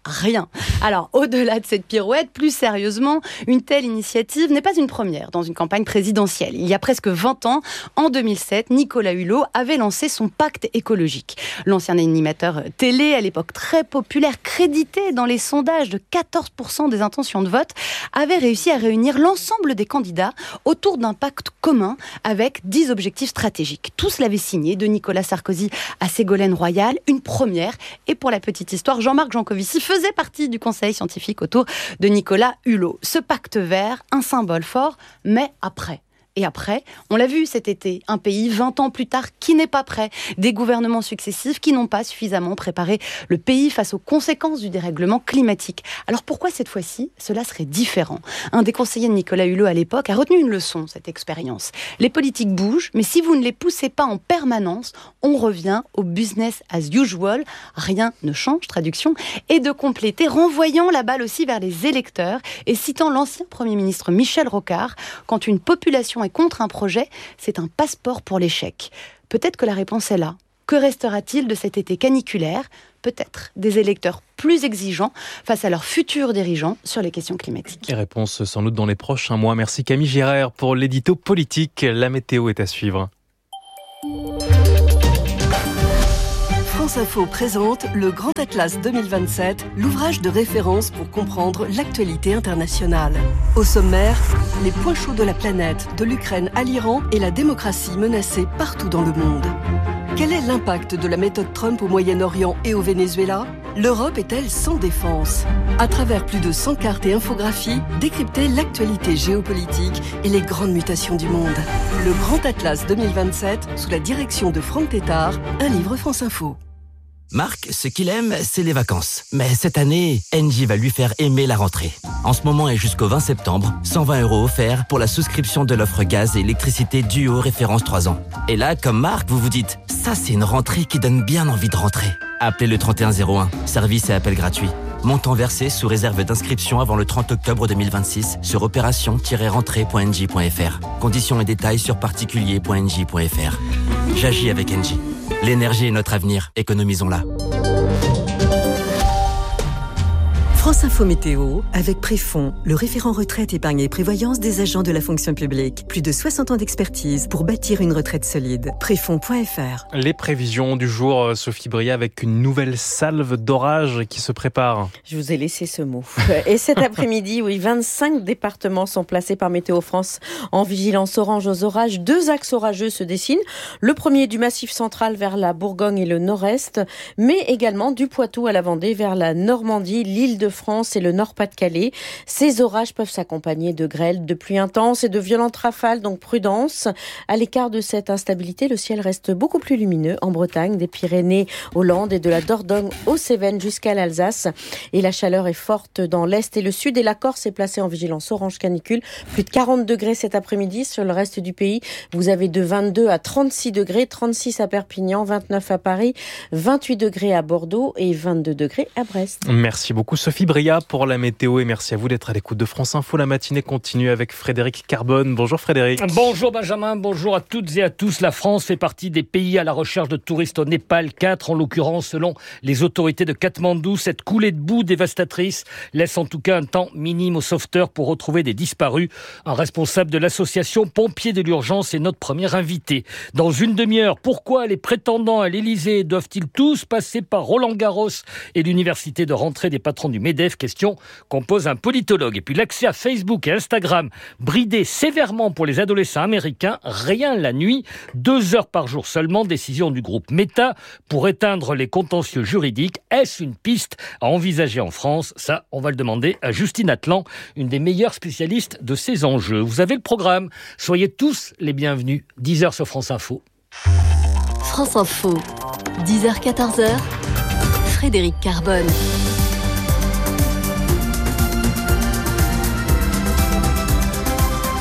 rien. Alors, au-delà de cette pirouette, plus sérieusement, une telle initiative n'est pas une première dans une campagne présidentielle. Il y a presque 20 ans, en 2007, Nicolas Hulot avait lancé son pacte écologique. L'ancien animateur télé, à l'époque très populaire, crédité dans les sondages de 14% des intentions de vote, avait réussi à réunir l'ensemble des candidats autour d'un pacte commun avec 10 objectifs stratégiques. Tous l'avaient signé, de Nicolas Sarkozy à Ségolène Royal, une première. Et pour la petite histoire, Jean-Marc Jancovici faisait partie du conseil scientifique autour de Nicolas Hulot. Ce pacte vert, un symbole fort, mais après. Et après, on l'a vu cet été, un pays 20 ans plus tard qui n'est pas prêt. Des gouvernements successifs qui n'ont pas suffisamment préparé le pays face aux conséquences du dérèglement climatique. Alors pourquoi cette fois-ci, cela serait différent ? Un des conseillers de Nicolas Hulot à l'époque a retenu une leçon, cette expérience. Les politiques bougent, mais si vous ne les poussez pas en permanence, on revient au business as usual. Rien ne change, traduction, et de compléter, renvoyant la balle aussi vers les électeurs et citant l'ancien Premier ministre Michel Rocard, quand une population est contre un projet, c'est un passeport pour l'échec. Peut-être que la réponse est là. Que restera-t-il de cet été caniculaire ? Peut-être des électeurs plus exigeants face à leurs futurs dirigeants sur les questions climatiques. Et réponse sans doute dans les prochains mois. Merci Camille Girard pour l'édito politique. La météo est à suivre. France Info présente le Grand Atlas 2027, l'ouvrage de référence pour comprendre l'actualité internationale. Au sommaire, les points chauds de la planète, de l'Ukraine à l'Iran et la démocratie menacée partout dans le monde. Quel est l'impact de la méthode Trump au Moyen-Orient et au Venezuela ? L'Europe est-elle sans défense ? À travers plus de 100 cartes et infographies, décryptez l'actualité géopolitique et les grandes mutations du monde. Le Grand Atlas 2027, sous la direction de Franck Tétard, un livre France Info. Marc, ce qu'il aime, c'est les vacances. Mais cette année, Engie va lui faire aimer la rentrée. En ce moment et jusqu'au 20 septembre, 120 € offerts pour la souscription de l'offre gaz et électricité Duo référence 3 ans. Et là, comme Marc, vous vous dites, ça c'est une rentrée qui donne bien envie de rentrer. Appelez le 3101, service et appel gratuit. Montant versé sous réserve d'inscription avant le 30 octobre 2026 sur opération-rentrée.engie.fr. Conditions et détails sur particulier.engie.fr. J'agis avec Engie. L'énergie est notre avenir, économisons-la. France Info Météo, avec Préfond, le référent retraite, épargne et prévoyance des agents de la fonction publique. Plus de 60 ans d'expertise pour bâtir une retraite solide. Préfond.fr. Les prévisions du jour, Sophie Bria, avec une nouvelle salve d'orage qui se prépare. Je vous ai laissé ce mot. Et cet après-midi, oui, 25 départements sont placés par Météo France en vigilance orange aux orages. 2 axes orageux se dessinent. Le premier du Massif central vers la Bourgogne et le nord-est, mais également du Poitou à la Vendée vers la Normandie, l'île de France et le Nord-Pas-de-Calais. Ces orages peuvent s'accompagner de grêles, de pluies intenses et de violentes rafales, donc prudence. À l'écart de cette instabilité, le ciel reste beaucoup plus lumineux en Bretagne, des Pyrénées aux Landes et de la Dordogne aux Cévennes jusqu'à l'Alsace. Et la chaleur est forte dans l'Est et le Sud et la Corse est placée en vigilance orange canicule. Plus de 40 degrés cet après-midi. Sur le reste du pays, vous avez de 22 à 36 degrés, 36 à Perpignan, 29 à Paris, 28 degrés à Bordeaux et 22 degrés à Brest. Merci beaucoup Sophie Bria pour la météo et merci à vous d'être à l'écoute de France Info. La matinée continue avec Frédéric Carbone. Bonjour Frédéric. Bonjour Benjamin, bonjour à toutes et à tous. La France fait partie des pays à la recherche de touristes au Népal. 4 en l'occurrence selon les autorités de Katmandou. Cette coulée de boue dévastatrice laisse en tout cas un temps minime aux sauveteurs pour retrouver des disparus. Un responsable de l'association Pompiers de l'Urgence est notre premier invité. Dans une demi-heure, pourquoi les prétendants à l'Elysée doivent-ils tous passer par Roland-Garros et l'université de rentrée des patrons du MEDEF, question qu'on pose un politologue. Et puis l'accès à Facebook et Instagram bridé sévèrement pour les adolescents américains, rien la nuit, 2 heures par jour seulement, décision du groupe Meta pour éteindre les contentieux juridiques. Est-ce une piste à envisager en France ? Ça, on va le demander à Justine Atlan, une des meilleures spécialistes de ces enjeux. Vous avez le programme, soyez tous les bienvenus, 10h sur France Info. France Info, 10h-14h, Frédéric Carbone. Tout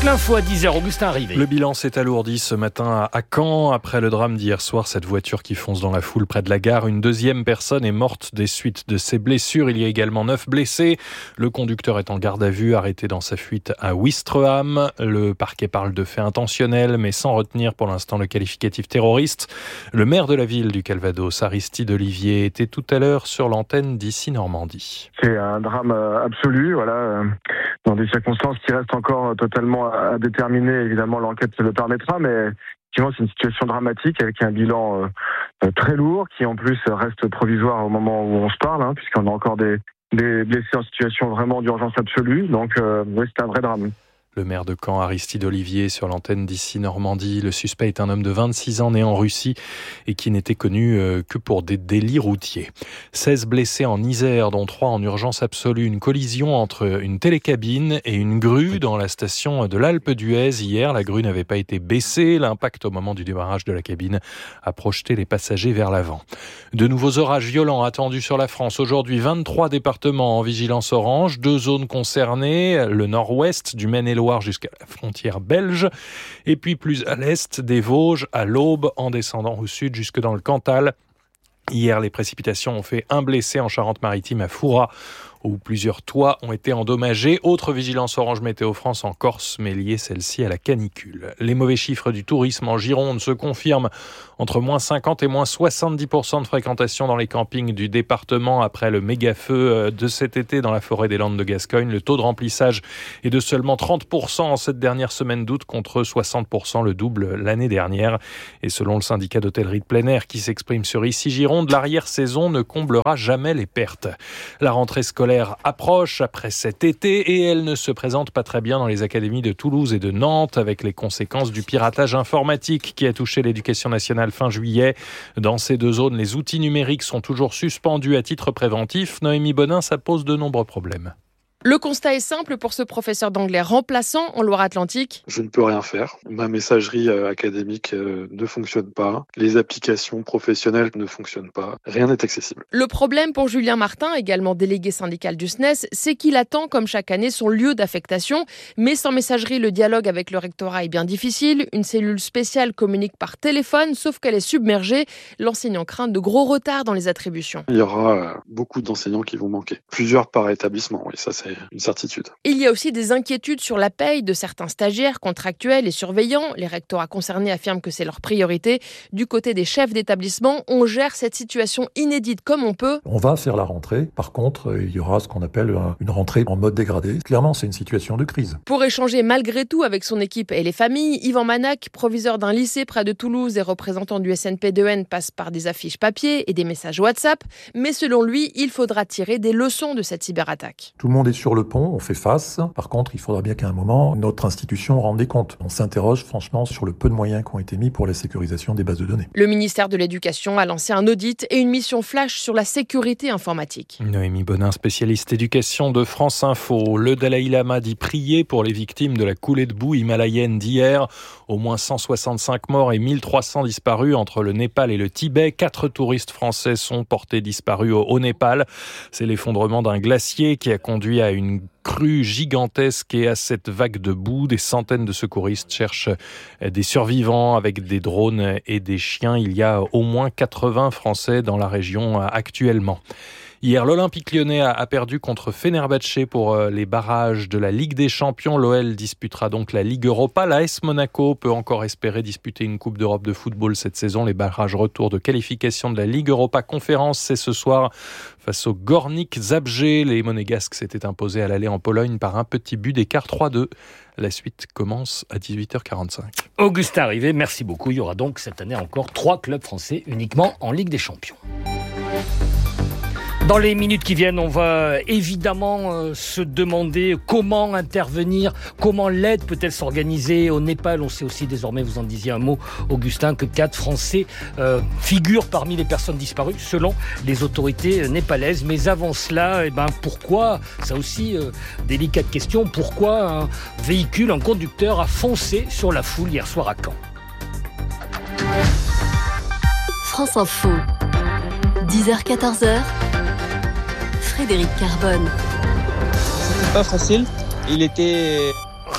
Toute l'info à 10h, Augustin arrivé. Le bilan s'est alourdi ce matin à Caen. Après le drame d'hier soir, cette voiture qui fonce dans la foule près de la gare. Une deuxième personne est morte des suites de ses blessures. Il y a également 9 blessés. Le conducteur est en garde à vue, arrêté dans sa fuite à Ouistreham. Le parquet parle de fait intentionnel, mais sans retenir pour l'instant le qualificatif terroriste. Le maire de la ville du Calvados, Aristide Olivier, était tout à l'heure sur l'antenne d'Ici Normandie. C'est un drame absolu, voilà, dans des circonstances qui restent encore totalement à déterminer. Évidemment, l'enquête le permettra, mais effectivement, c'est une situation dramatique avec un bilan très lourd qui, en plus, reste provisoire au moment où on se parle, puisqu'on a encore des blessés en situation vraiment d'urgence absolue. Donc, oui, c'est un vrai drame. Le maire de Caen, Aristide Olivier, sur l'antenne d'Ici Normandie. Le suspect est un homme de 26 ans né en Russie et qui n'était connu que pour des délits routiers. 16 blessés en Isère, dont 3 en urgence absolue. Une collision entre une télécabine et une grue dans la station de l'Alpe d'Huez. Hier, la grue n'avait pas été baissée. L'impact au moment du démarrage de la cabine a projeté les passagers vers l'avant. De nouveaux orages violents attendus sur la France. Aujourd'hui, 23 départements en vigilance orange. 2 zones concernées, le nord-ouest du Maine-et-Loire jusqu'à la frontière belge, et puis plus à l'est des Vosges, à l'Aube, en descendant au sud jusque dans le Cantal. Hier, les précipitations ont fait un blessé en Charente-Maritime à Fouras, où plusieurs toits ont été endommagés. Autre vigilance orange météo France en Corse, mais liée celle-ci à la canicule. Les mauvais chiffres du tourisme en Gironde se confirment entre moins 50 et moins 70% de fréquentation dans les campings du département après le méga-feu de cet été dans la forêt des Landes de Gascogne. Le taux de remplissage est de seulement 30% en cette dernière semaine d'août contre 60%, le double l'année dernière. Et selon le syndicat d'hôtellerie de plein air qui s'exprime sur Ici Gironde, l'arrière-saison ne comblera jamais les pertes. La rentrée scolaire approche après cet été et elle ne se présente pas très bien dans les académies de Toulouse et de Nantes avec les conséquences du piratage informatique qui a touché l'éducation nationale fin juillet. Dans ces 2 zones, les outils numériques sont toujours suspendus à titre préventif. Noémie Bonin, ça pose de nombreux problèmes. Le constat est simple pour ce professeur d'anglais remplaçant en Loire-Atlantique. Je ne peux rien faire. Ma messagerie académique ne fonctionne pas. Les applications professionnelles ne fonctionnent pas. Rien n'est accessible. Le problème pour Julien Martin, également délégué syndical du SNES, c'est qu'il attend comme chaque année son lieu d'affectation. Mais sans messagerie, le dialogue avec le rectorat est bien difficile. Une cellule spéciale communique par téléphone, sauf qu'elle est submergée. L'enseignant craint de gros retards dans les attributions. Il y aura beaucoup d'enseignants qui vont manquer. Plusieurs par établissement, oui, ça c'est une certitude. Il y a aussi des inquiétudes sur la paye de certains stagiaires, contractuels et surveillants. Les rectorats concernés affirment que c'est leur priorité. Du côté des chefs d'établissement, on gère cette situation inédite comme on peut. On va faire la rentrée. Par contre, il y aura ce qu'on appelle une rentrée en mode dégradé. Clairement, c'est une situation de crise. Pour échanger malgré tout avec son équipe et les familles, Yvan Manac, proviseur d'un lycée près de Toulouse et représentant du SNP2N, passe par des affiches papier et des messages WhatsApp. Mais selon lui, il faudra tirer des leçons de cette cyberattaque. Tout le monde est sur le pont, on fait face. Par contre, il faudra bien qu'à un moment, notre institution rende des comptes. On s'interroge franchement sur le peu de moyens qui ont été mis pour la sécurisation des bases de données. Le ministère de l'Éducation a lancé un audit et une mission flash sur la sécurité informatique. Noémie Bonin, spécialiste éducation de France Info. Le Dalai Lama dit prier pour les victimes de la coulée de boue himalayenne d'hier. Au moins 165 morts et 1300 disparus entre le Népal et le Tibet. 4 touristes français sont portés disparus au Népal. C'est l'effondrement d'un glacier qui a conduit à une crue gigantesque et à cette vague de boue. Des centaines de secouristes cherchent des survivants avec des drones et des chiens. Il y a au moins 80 Français dans la région actuellement. Hier, l'Olympique lyonnais a perdu contre Fenerbahçe pour les barrages de la Ligue des Champions. L'OL disputera donc la Ligue Europa. L'AS Monaco peut encore espérer disputer une Coupe d'Europe de football cette saison. Les barrages retour de qualification de la Ligue Europa Conférence, c'est ce soir face au Gornik Zabrze. Les Monégasques s'étaient imposés à l'aller en Pologne par un petit but d'écart 3-2. La suite commence à 18h45. Augustin Rivet, merci beaucoup. Il y aura donc cette année encore 3 clubs français uniquement en Ligue des Champions. Dans les minutes qui viennent, on va évidemment se demander comment intervenir, comment l'aide peut-elle s'organiser au Népal. On sait aussi désormais, vous en disiez un mot, Augustin, que 4 Français figurent parmi les personnes disparues selon les autorités népalaises. Mais avant cela, pourquoi, ça aussi, délicate question, pourquoi un véhicule, un conducteur a foncé sur la foule hier soir à Caen? France Info, 10h-14h. Frédéric Carbone. C'était pas facile. Il était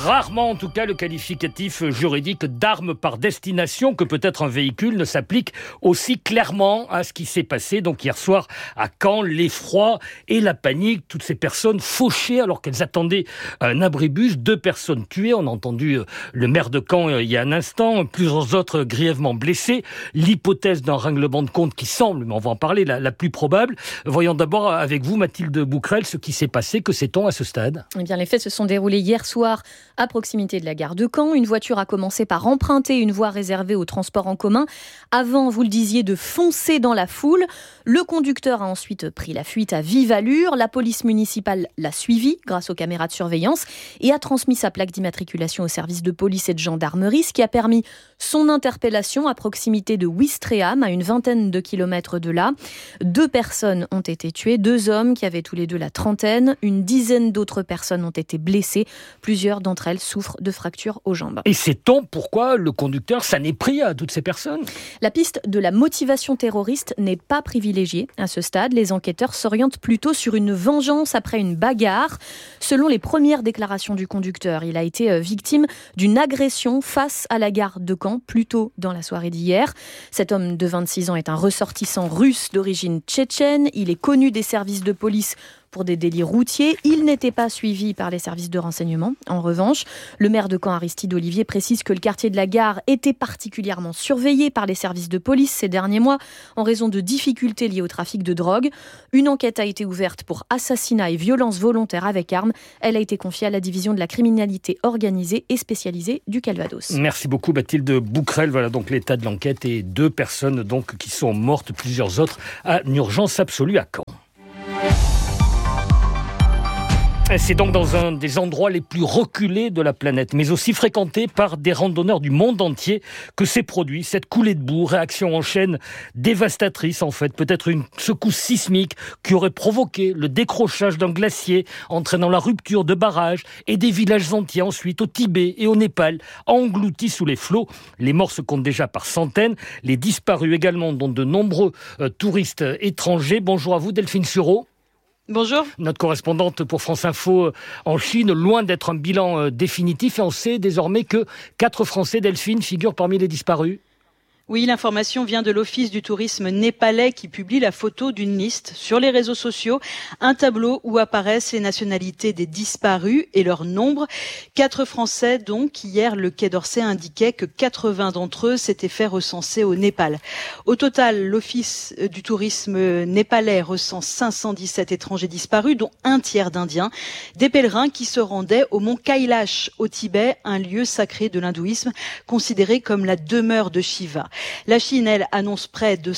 rarement en tout cas le qualificatif juridique d'arme par destination que peut-être un véhicule ne s'applique aussi clairement à ce qui s'est passé donc hier soir à Caen, l'effroi et la panique, toutes ces personnes fauchées alors qu'elles attendaient un abribus, 2 personnes tuées, on a entendu le maire de Caen il y a un instant, plusieurs autres grièvement blessés, l'hypothèse d'un règlement de compte qui semble, mais on va en parler, la plus probable. Voyons d'abord avec vous Mathilde Bouquerel ce qui s'est passé, que sait-on à ce stade ? Eh bien, les faits se sont déroulés hier soir à proximité de la gare de Caen. Une voiture a commencé par emprunter une voie réservée au transport en commun avant, vous le disiez, de foncer dans la foule. Le conducteur a ensuite pris la fuite à vive allure. La police municipale l'a suivi grâce aux caméras de surveillance et a transmis sa plaque d'immatriculation au service de police et de gendarmerie, ce qui a permis son interpellation à proximité de Ouistreham, à une vingtaine de kilomètres de là. 2 personnes ont été tuées, 2 hommes qui avaient tous les deux la trentaine. Une dizaine d'autres personnes ont été blessées. Plusieurs d'entre elles souffrent de fractures aux jambes. Et sait-on pourquoi le conducteur s'en est pris à toutes ces personnes ? La piste de la motivation terroriste n'est pas privilégiée à ce stade. Les enquêteurs s'orientent plutôt sur une vengeance après une bagarre. Selon les premières déclarations du conducteur, il a été victime d'une agression face à la gare de Caen, plus tôt dans la soirée d'hier. Cet homme de 26 ans est un ressortissant russe d'origine tchétchène. Il est connu des services de police pour des délits routiers. Il n'était pas suivi par les services de renseignement. En revanche, le maire de Caen, Aristide Olivier, précise que le quartier de la gare était particulièrement surveillé par les services de police ces derniers mois en raison de difficultés liées au trafic de drogue. Une enquête a été ouverte pour assassinat et violence volontaire avec arme. Elle a été confiée à la division de la criminalité organisée et spécialisée du Calvados. Merci beaucoup Mathilde Bouquerel. Voilà donc l'état de l'enquête et 2 personnes donc qui sont mortes, plusieurs autres à une urgence absolue à Caen. C'est donc dans un des endroits les plus reculés de la planète, mais aussi fréquenté par des randonneurs du monde entier, que s'est produit cette coulée de boue, réaction en chaîne dévastatrice en fait, peut-être une secousse sismique qui aurait provoqué le décrochage d'un glacier, entraînant la rupture de barrages et des villages entiers ensuite au Tibet et au Népal, engloutis sous les flots. Les morts se comptent déjà par centaines, les disparus également, dont de nombreux touristes étrangers. Bonjour à vous Delphine Sureau. Bonjour. Notre correspondante pour France Info en Chine, loin d'être un bilan définitif, et on sait désormais que 4 Français, Delphine, figurent parmi les disparus. Oui, l'information vient de l'Office du tourisme népalais qui publie la photo d'une liste sur les réseaux sociaux, un tableau où apparaissent les nationalités des disparus et leur nombre. 4 Français donc. Hier, le Quai d'Orsay indiquait que 80 d'entre eux s'étaient fait recenser au Népal. Au total, l'Office du tourisme népalais recense 517 étrangers disparus, dont un tiers d'Indiens, des pèlerins qui se rendaient au mont Kailash au Tibet, un lieu sacré de l'hindouisme considéré comme la demeure de Shiva. La Chine, elle, annonce près de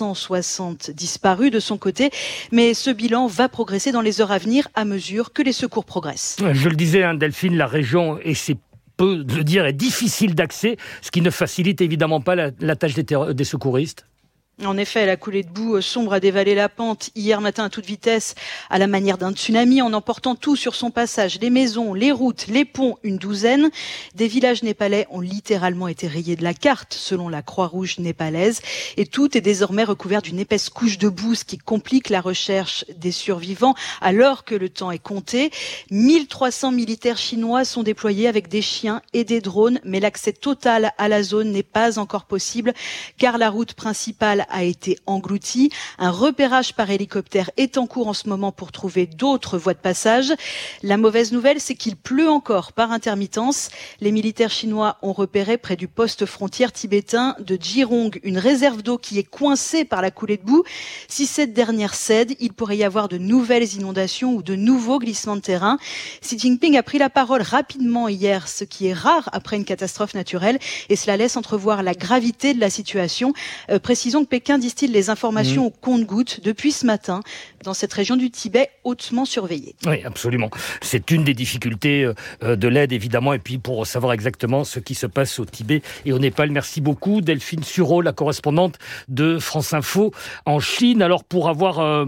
560 disparus de son côté, mais ce bilan va progresser dans les heures à venir à mesure que les secours progressent. Je le disais, Delphine, la région, et c'est peu de le dire, est difficile d'accès, ce qui ne facilite évidemment pas la tâche des secouristes. En effet, la coulée de boue sombre a dévalé la pente hier matin à toute vitesse, à la manière d'un tsunami, en emportant tout sur son passage. Les maisons, les routes, les ponts, une douzaine. Des villages népalais ont littéralement été rayés de la carte, selon la Croix-Rouge népalaise. Et tout est désormais recouvert d'une épaisse couche de boue, ce qui complique la recherche des survivants, alors que le temps est compté. 1300 militaires chinois sont déployés avec des chiens et des drones, mais l'accès total à la zone n'est pas encore possible, car la route principale a été englouti. Un repérage par hélicoptère est en cours en ce moment pour trouver d'autres voies de passage. La mauvaise nouvelle, c'est qu'il pleut encore par intermittence. Les militaires chinois ont repéré près du poste frontière tibétain de Jirong une réserve d'eau qui est coincée par la coulée de boue. Si cette dernière cède, il pourrait y avoir de nouvelles inondations ou de nouveaux glissements de terrain. Xi Jinping a pris la parole rapidement hier, ce qui est rare après une catastrophe naturelle, et cela laisse entrevoir la gravité de la situation. Précisons que Pékin distille les informations au compte-gouttes depuis ce matin dans cette région du Tibet hautement surveillée. Oui, absolument. C'est une des difficultés de l'aide, évidemment, et puis pour savoir exactement ce qui se passe au Tibet et au Népal. Merci beaucoup, Delphine Sureau, la correspondante de France Info en Chine. Alors, pour avoir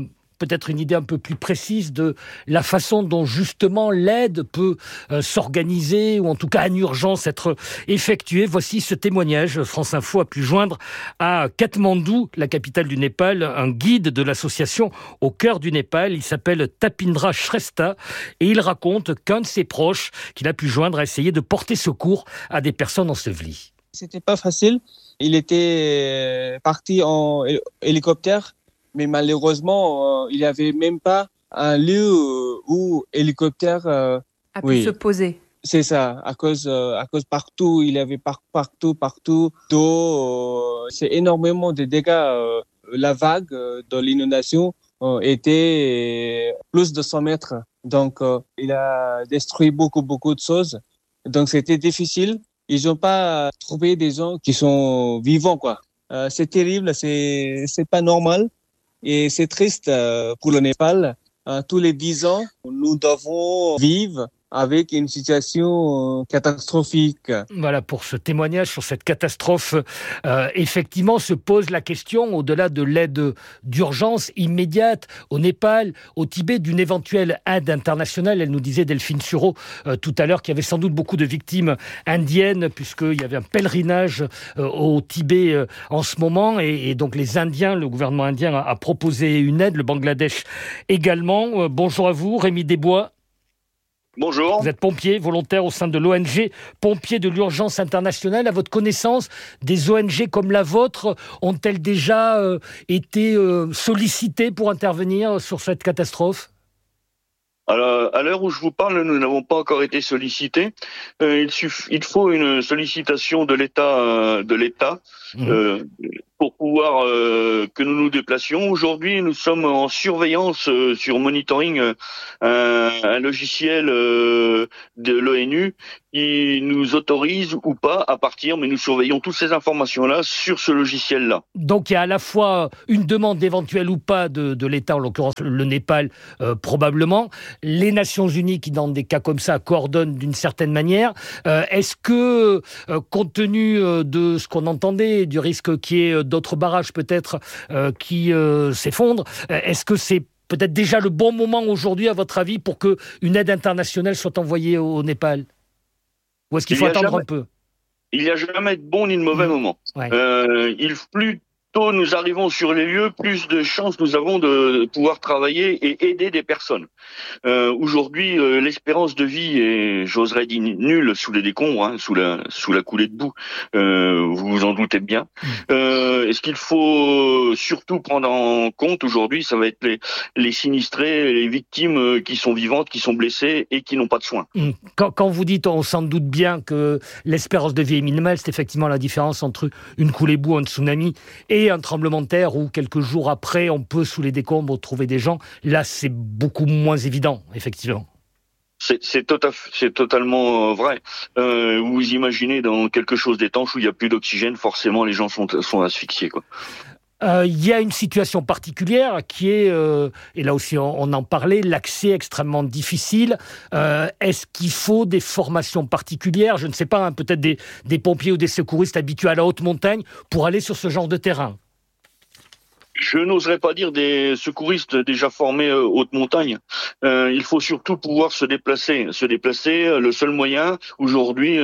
peut-être une idée un peu plus précise de la façon dont justement l'aide peut s'organiser ou en tout cas en urgence être effectuée. Voici ce témoignage. France Info a pu joindre à Katmandou, la capitale du Népal, un guide de l'association au cœur du Népal. Il s'appelle Tapindra Shrestha et il raconte qu'un de ses proches qu'il a pu joindre a essayé de porter secours à des personnes ensevelies. C'était pas facile. Il était parti en hélicoptère, mais malheureusement, il n'y avait même pas un lieu où hélicoptère a pu se poser. C'est ça, à cause partout, il y avait partout d'eau. C'est énormément de dégâts. La vague de l'inondation était plus de 100 mètres. Donc, il a détruit beaucoup de choses. Donc, c'était difficile. Ils n'ont pas trouvé des gens qui sont vivants, quoi. C'est terrible, c'est pas normal. Et c'est triste pour le Népal. Tous les 10 ans, nous devons vivre avec une situation catastrophique. Voilà pour ce témoignage sur cette catastrophe. Effectivement, se pose la question, au-delà de l'aide d'urgence immédiate au Népal, au Tibet, d'une éventuelle aide internationale. Elle nous disait, Delphine Sureau, tout à l'heure, qu'il y avait sans doute beaucoup de victimes indiennes, puisqu'il y avait un pèlerinage au Tibet en ce moment. Et donc les Indiens, le gouvernement indien a proposé une aide, le Bangladesh également. Bonjour à vous, Rémi Desbois. Bonjour. Vous êtes pompier volontaire au sein de l'ONG Pompiers de l'Urgence Internationale. À votre connaissance, des ONG comme la vôtre ont-elles déjà été sollicitées pour intervenir sur cette catastrophe ? Alors, à l'heure où je vous parle, nous n'avons pas encore été sollicités. Il faut une sollicitation de l'État pour pouvoir que nous nous déplacions. Aujourd'hui, nous sommes en surveillance sur monitoring, un logiciel de l'ONU qui nous autorise ou pas à partir, mais nous surveillons toutes ces informations-là sur ce logiciel-là. Donc il y a à la fois une demande éventuelle ou pas de l'État, en l'occurrence le Népal probablement, les Nations Unies qui dans des cas comme ça coordonnent d'une certaine manière. Est-ce que, compte tenu de ce qu'on entendait, du risque qu'il y ait d'autres barrages peut-être qui s'effondrent, est-ce que c'est peut-être déjà le bon moment aujourd'hui, à votre avis, pour qu'une aide internationale soit envoyée au Népal ? Ou est-ce qu'il faut attendre un peu ? Il n'y a jamais de bon ni de mauvais moment. Ouais. Plus tôt nous arrivons sur les lieux, plus de chances nous avons de pouvoir travailler et aider des personnes. Aujourd'hui, l'espérance de vie est, j'oserais dire, nulle sous les décombres, sous la coulée de boue. Vous vous en doutez bien. Et ce qu'il faut surtout prendre en compte aujourd'hui, ça va être les sinistrés, les victimes qui sont vivantes, qui sont blessées et qui n'ont pas de soins. Quand vous dites, on s'en doute bien que l'espérance de vie est minimale, c'est effectivement la différence entre une coulée de boue, un tsunami et un tremblement de terre où quelques jours après, on peut sous les décombres trouver des gens. Là, c'est beaucoup moins évident, effectivement. C'est totalement vrai. Vous imaginez dans quelque chose d'étanche où il n'y a plus d'oxygène, forcément les gens sont asphyxiés, quoi. Il y a une situation particulière qui est, et là aussi on en parlait, l'accès extrêmement difficile. Est-ce qu'il faut des formations particulières ? Je ne sais pas, peut-être des pompiers ou des secouristes habitués à la haute montagne pour aller sur ce genre de terrain ? Je n'oserais pas dire des secouristes déjà formés haute montagne. Il faut surtout pouvoir se déplacer. Le seul moyen aujourd'hui,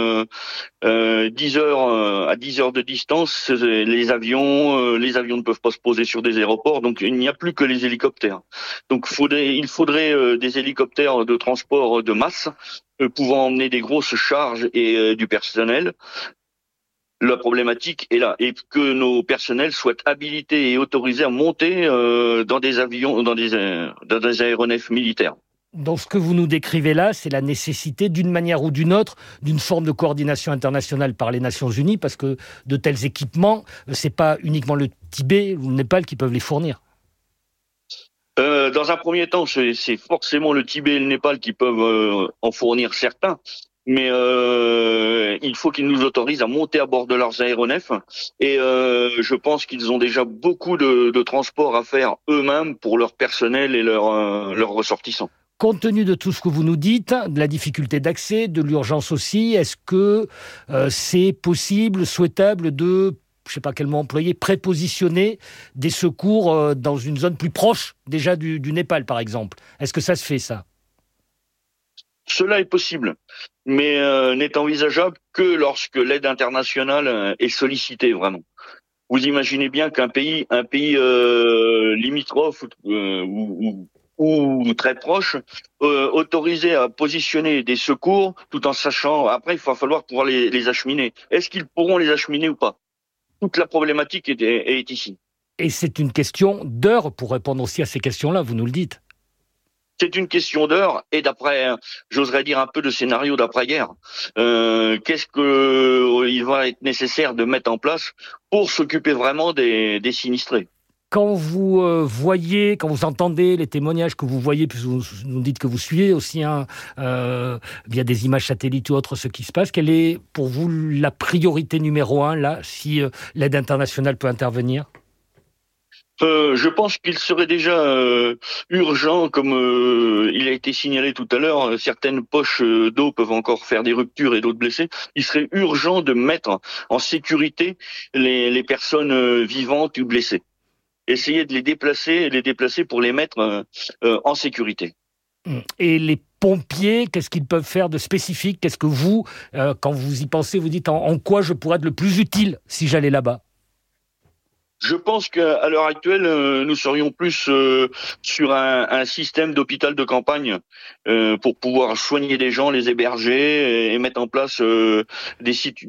10 heures à 10 heures de distance, les avions ne peuvent pas se poser sur des aéroports, donc il n'y a plus que les hélicoptères. Donc il faudrait des hélicoptères de transport de masse pouvant emmener des grosses charges et du personnel. La problématique est là, et que nos personnels soient habilités et autorisés à monter dans des avions, dans des aéronefs militaires. Donc ce que vous nous décrivez là, c'est la nécessité d'une manière ou d'une autre, d'une forme de coordination internationale par les Nations Unies, parce que de tels équipements, c'est pas uniquement le Tibet ou le Népal qui peuvent les fournir. Dans un premier temps, c'est forcément le Tibet et le Népal qui peuvent en fournir certains. Mais il faut qu'ils nous autorisent à monter à bord de leurs aéronefs et je pense qu'ils ont déjà beaucoup de transports à faire eux-mêmes pour leur personnel et leurs ressortissants. Compte tenu de tout ce que vous nous dites, de la difficulté d'accès, de l'urgence aussi, est-ce que c'est possible, souhaitable de je ne sais pas quel mot employer, prépositionner des secours dans une zone plus proche déjà du Népal, par exemple. Est-ce que ça se fait, ça ? Cela est possible, mais n'est envisageable que lorsque l'aide internationale est sollicitée, vraiment. Vous imaginez bien qu'un pays limitrophe ou très proche, autorisé à positionner des secours, tout en sachant, après, il va falloir pouvoir les acheminer. Est-ce qu'ils pourront les acheminer ou pas ? Toute la problématique est ici. Et c'est une question d'heure pour répondre aussi à ces questions-là, vous nous le dites. C'est une question d'heure et d'après, j'oserais dire un peu de scénario d'après-guerre. Qu'est-ce qu'il va être nécessaire de mettre en place pour s'occuper vraiment des sinistrés ? Quand vous voyez, quand vous entendez les témoignages que vous voyez, puis vous nous dites que vous suivez aussi via des images satellites ou autres ce qui se passe, quelle est pour vous la priorité numéro 1 là, si l'aide internationale peut intervenir ? Je pense qu'il serait déjà urgent, comme il a été signalé tout à l'heure, certaines poches d'eau peuvent encore faire des ruptures et d'autres blessés. Il serait urgent de mettre en sécurité les personnes vivantes ou blessées. Essayer de les déplacer pour les mettre en sécurité. Et les pompiers, qu'est-ce qu'ils peuvent faire de spécifique ? Qu'est-ce que vous, quand vous y pensez, vous dites en quoi je pourrais être le plus utile si j'allais là-bas ? Je pense qu'à l'heure actuelle, nous serions plus sur un système d'hôpital de campagne pour pouvoir soigner des gens, les héberger et mettre en place des sites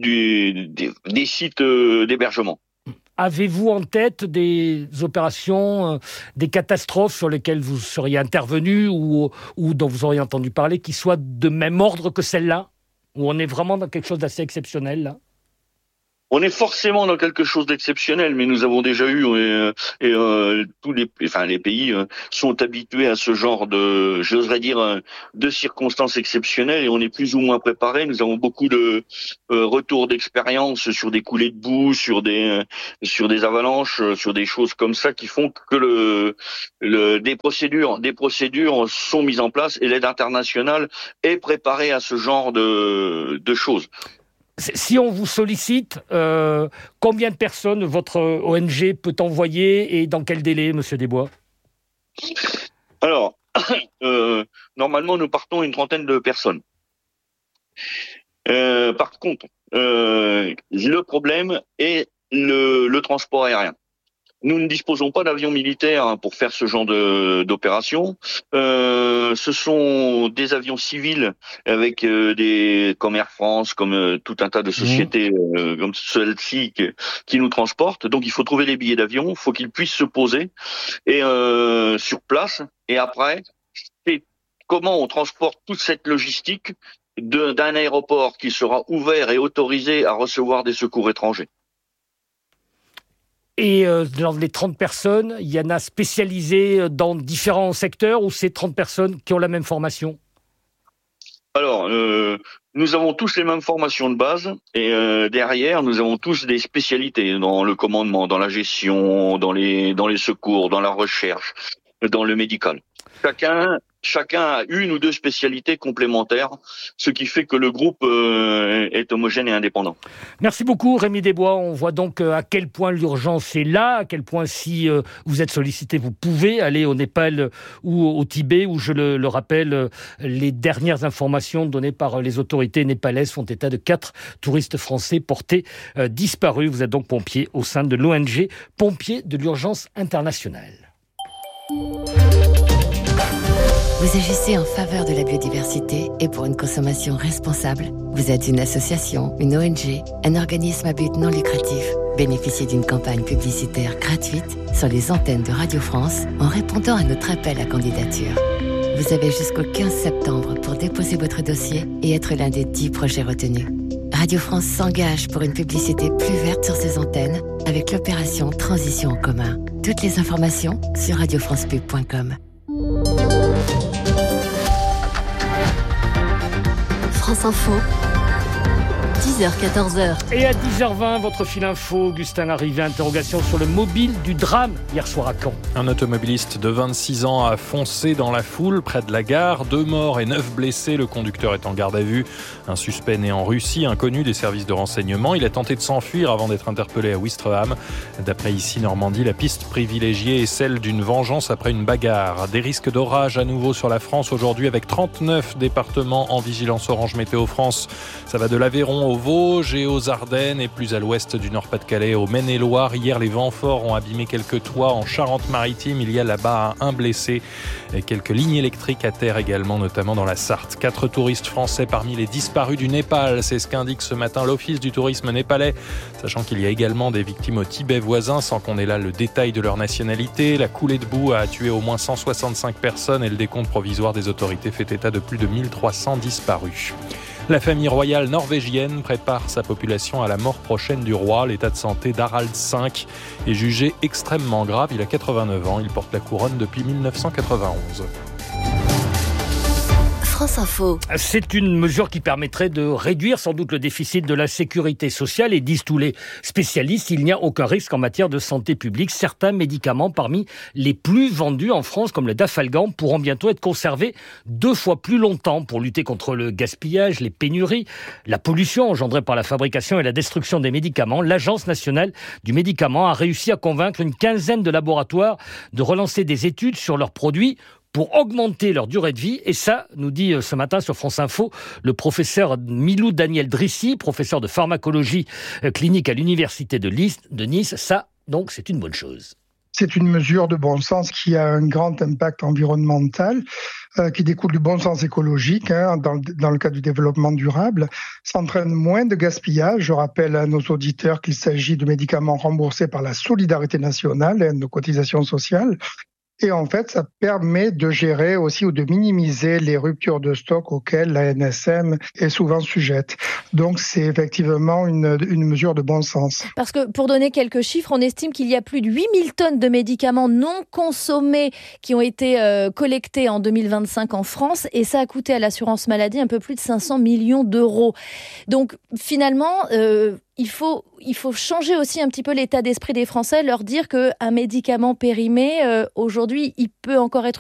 d'hébergement. Avez-vous en tête des opérations, des catastrophes sur lesquelles vous seriez intervenu ou dont vous auriez entendu parler qui soient de même ordre que celle-là ? Où on est vraiment dans quelque chose d'assez exceptionnel, là ? On est forcément dans quelque chose d'exceptionnel, mais nous avons déjà eu tous les pays sont habitués à ce genre de circonstances exceptionnelles et on est plus ou moins préparés. Nous avons beaucoup de retours d'expérience sur des coulées de boue, sur des avalanches, sur des choses comme ça qui font que des procédures sont mises en place et l'aide internationale est préparée à ce genre de choses. Si on vous sollicite, combien de personnes votre ONG peut envoyer et dans quel délai, Monsieur Desbois ? Alors, normalement, nous partons une 30aine de personnes. Par contre, le problème est le transport aérien. Nous ne disposons pas d'avions militaires pour faire ce genre d'opération. Ce sont des avions civils avec comme Air France, comme tout un tas de sociétés comme celle-ci qui nous transportent. Donc il faut trouver les billets d'avion, il faut qu'ils puissent se poser et sur place. Et après, c'est comment on transporte toute cette logistique d'un aéroport qui sera ouvert et autorisé à recevoir des secours étrangers. Et dans les 30 personnes, il y en a spécialisées dans différents secteurs ou c'est 30 personnes qui ont la même formation ? Alors, nous avons tous les mêmes formations de base et derrière, nous avons tous des spécialités dans le commandement, dans la gestion, dans les secours, dans la recherche, dans le médical. Chacun a une ou deux spécialités complémentaires, ce qui fait que le groupe est homogène et indépendant. Merci beaucoup Rémi Desbois. On voit donc à quel point l'urgence est là, à quel point si vous êtes sollicité, vous pouvez aller au Népal ou au Tibet, où je le rappelle, les dernières informations données par les autorités népalaises font état de 4 touristes français portés disparus. Vous êtes donc pompier au sein de l'ONG Pompiers de l'Urgence Internationale. Vous agissez en faveur de la biodiversité et pour une consommation responsable. Vous êtes une association, une ONG, un organisme à but non lucratif. Bénéficiez d'une campagne publicitaire gratuite sur les antennes de Radio France en répondant à notre appel à candidature. Vous avez jusqu'au 15 septembre pour déposer votre dossier et être l'un des 10 projets retenus. Radio France s'engage pour une publicité plus verte sur ses antennes avec l'opération Transition en commun. Toutes les informations sur radiofrancepub.com. France Info, 10h-14h. Et à 10h20, votre fil info, Augustin Larrivé, interrogation sur le mobile du drame hier soir à Caen. Un automobiliste de 26 ans a foncé dans la foule près de la gare. 2 morts et 9 blessés. Le conducteur est en garde à vue. Un suspect né en Russie, inconnu des services de renseignement. Il a tenté de s'enfuir avant d'être interpellé à Ouistreham. D'après Ici Normandie, la piste privilégiée est celle d'une vengeance après une bagarre. Des risques d'orage à nouveau sur la France aujourd'hui avec 39 départements en vigilance orange météo France. Ça va de l'Aveyron au Vosges et aux Ardennes et plus à l'ouest du Nord-Pas-de-Calais au Maine-et-Loire. Hier, les vents forts ont abîmé quelques toits en Charente-Maritime. Il y a là-bas un blessé et quelques lignes électriques à terre également, notamment dans la Sarthe. 4 touristes français parmi les disparus du Népal. C'est ce qu'indique ce matin l'Office du tourisme népalais, sachant qu'il y a également des victimes au Tibet voisin, sans qu'on ait là le détail de leur nationalité. La coulée de boue a tué au moins 165 personnes et le décompte provisoire des autorités fait état de plus de 1300 disparus. La famille royale norvégienne prépare sa population à la mort prochaine du roi. L'état de santé d'Harald V est jugé extrêmement grave. Il a 89 ans, il porte la couronne depuis 1991. France Info. C'est une mesure qui permettrait de réduire sans doute le déficit de la sécurité sociale et disent tous les spécialistes, il n'y a aucun risque en matière de santé publique. Certains médicaments parmi les plus vendus en France, comme le Dafalgan, pourront bientôt être conservés 2 fois plus longtemps pour lutter contre le gaspillage, les pénuries, la pollution engendrée par la fabrication et la destruction des médicaments. L'Agence nationale du médicament a réussi à convaincre une quinzaine de laboratoires de relancer des études sur leurs produits pour augmenter leur durée de vie. Et ça, nous dit ce matin sur France Info, le professeur Milou Daniel Drissi, professeur de pharmacologie clinique à l'université de Nice. Ça, donc, c'est une bonne chose. C'est une mesure de bon sens qui a un grand impact environnemental, qui découle du bon sens écologique dans le cadre du développement durable. Ça entraîne moins de gaspillage. Je rappelle à nos auditeurs qu'il s'agit de médicaments remboursés par la solidarité nationale et nos cotisations sociales. Et en fait, ça permet de gérer aussi ou de minimiser les ruptures de stock auxquelles la NSM est souvent sujette. Donc, c'est effectivement une mesure de bon sens. Parce que, pour donner quelques chiffres, on estime qu'il y a plus de 8000 tonnes de médicaments non consommés qui ont été collectés en 2025 en France. Et ça a coûté à l'assurance maladie un peu plus de 500 millions d'euros. Donc, finalement, il faut changer aussi un petit peu l'état d'esprit des Français, leur dire qu'un médicament périmé, aujourd'hui, il peut encore être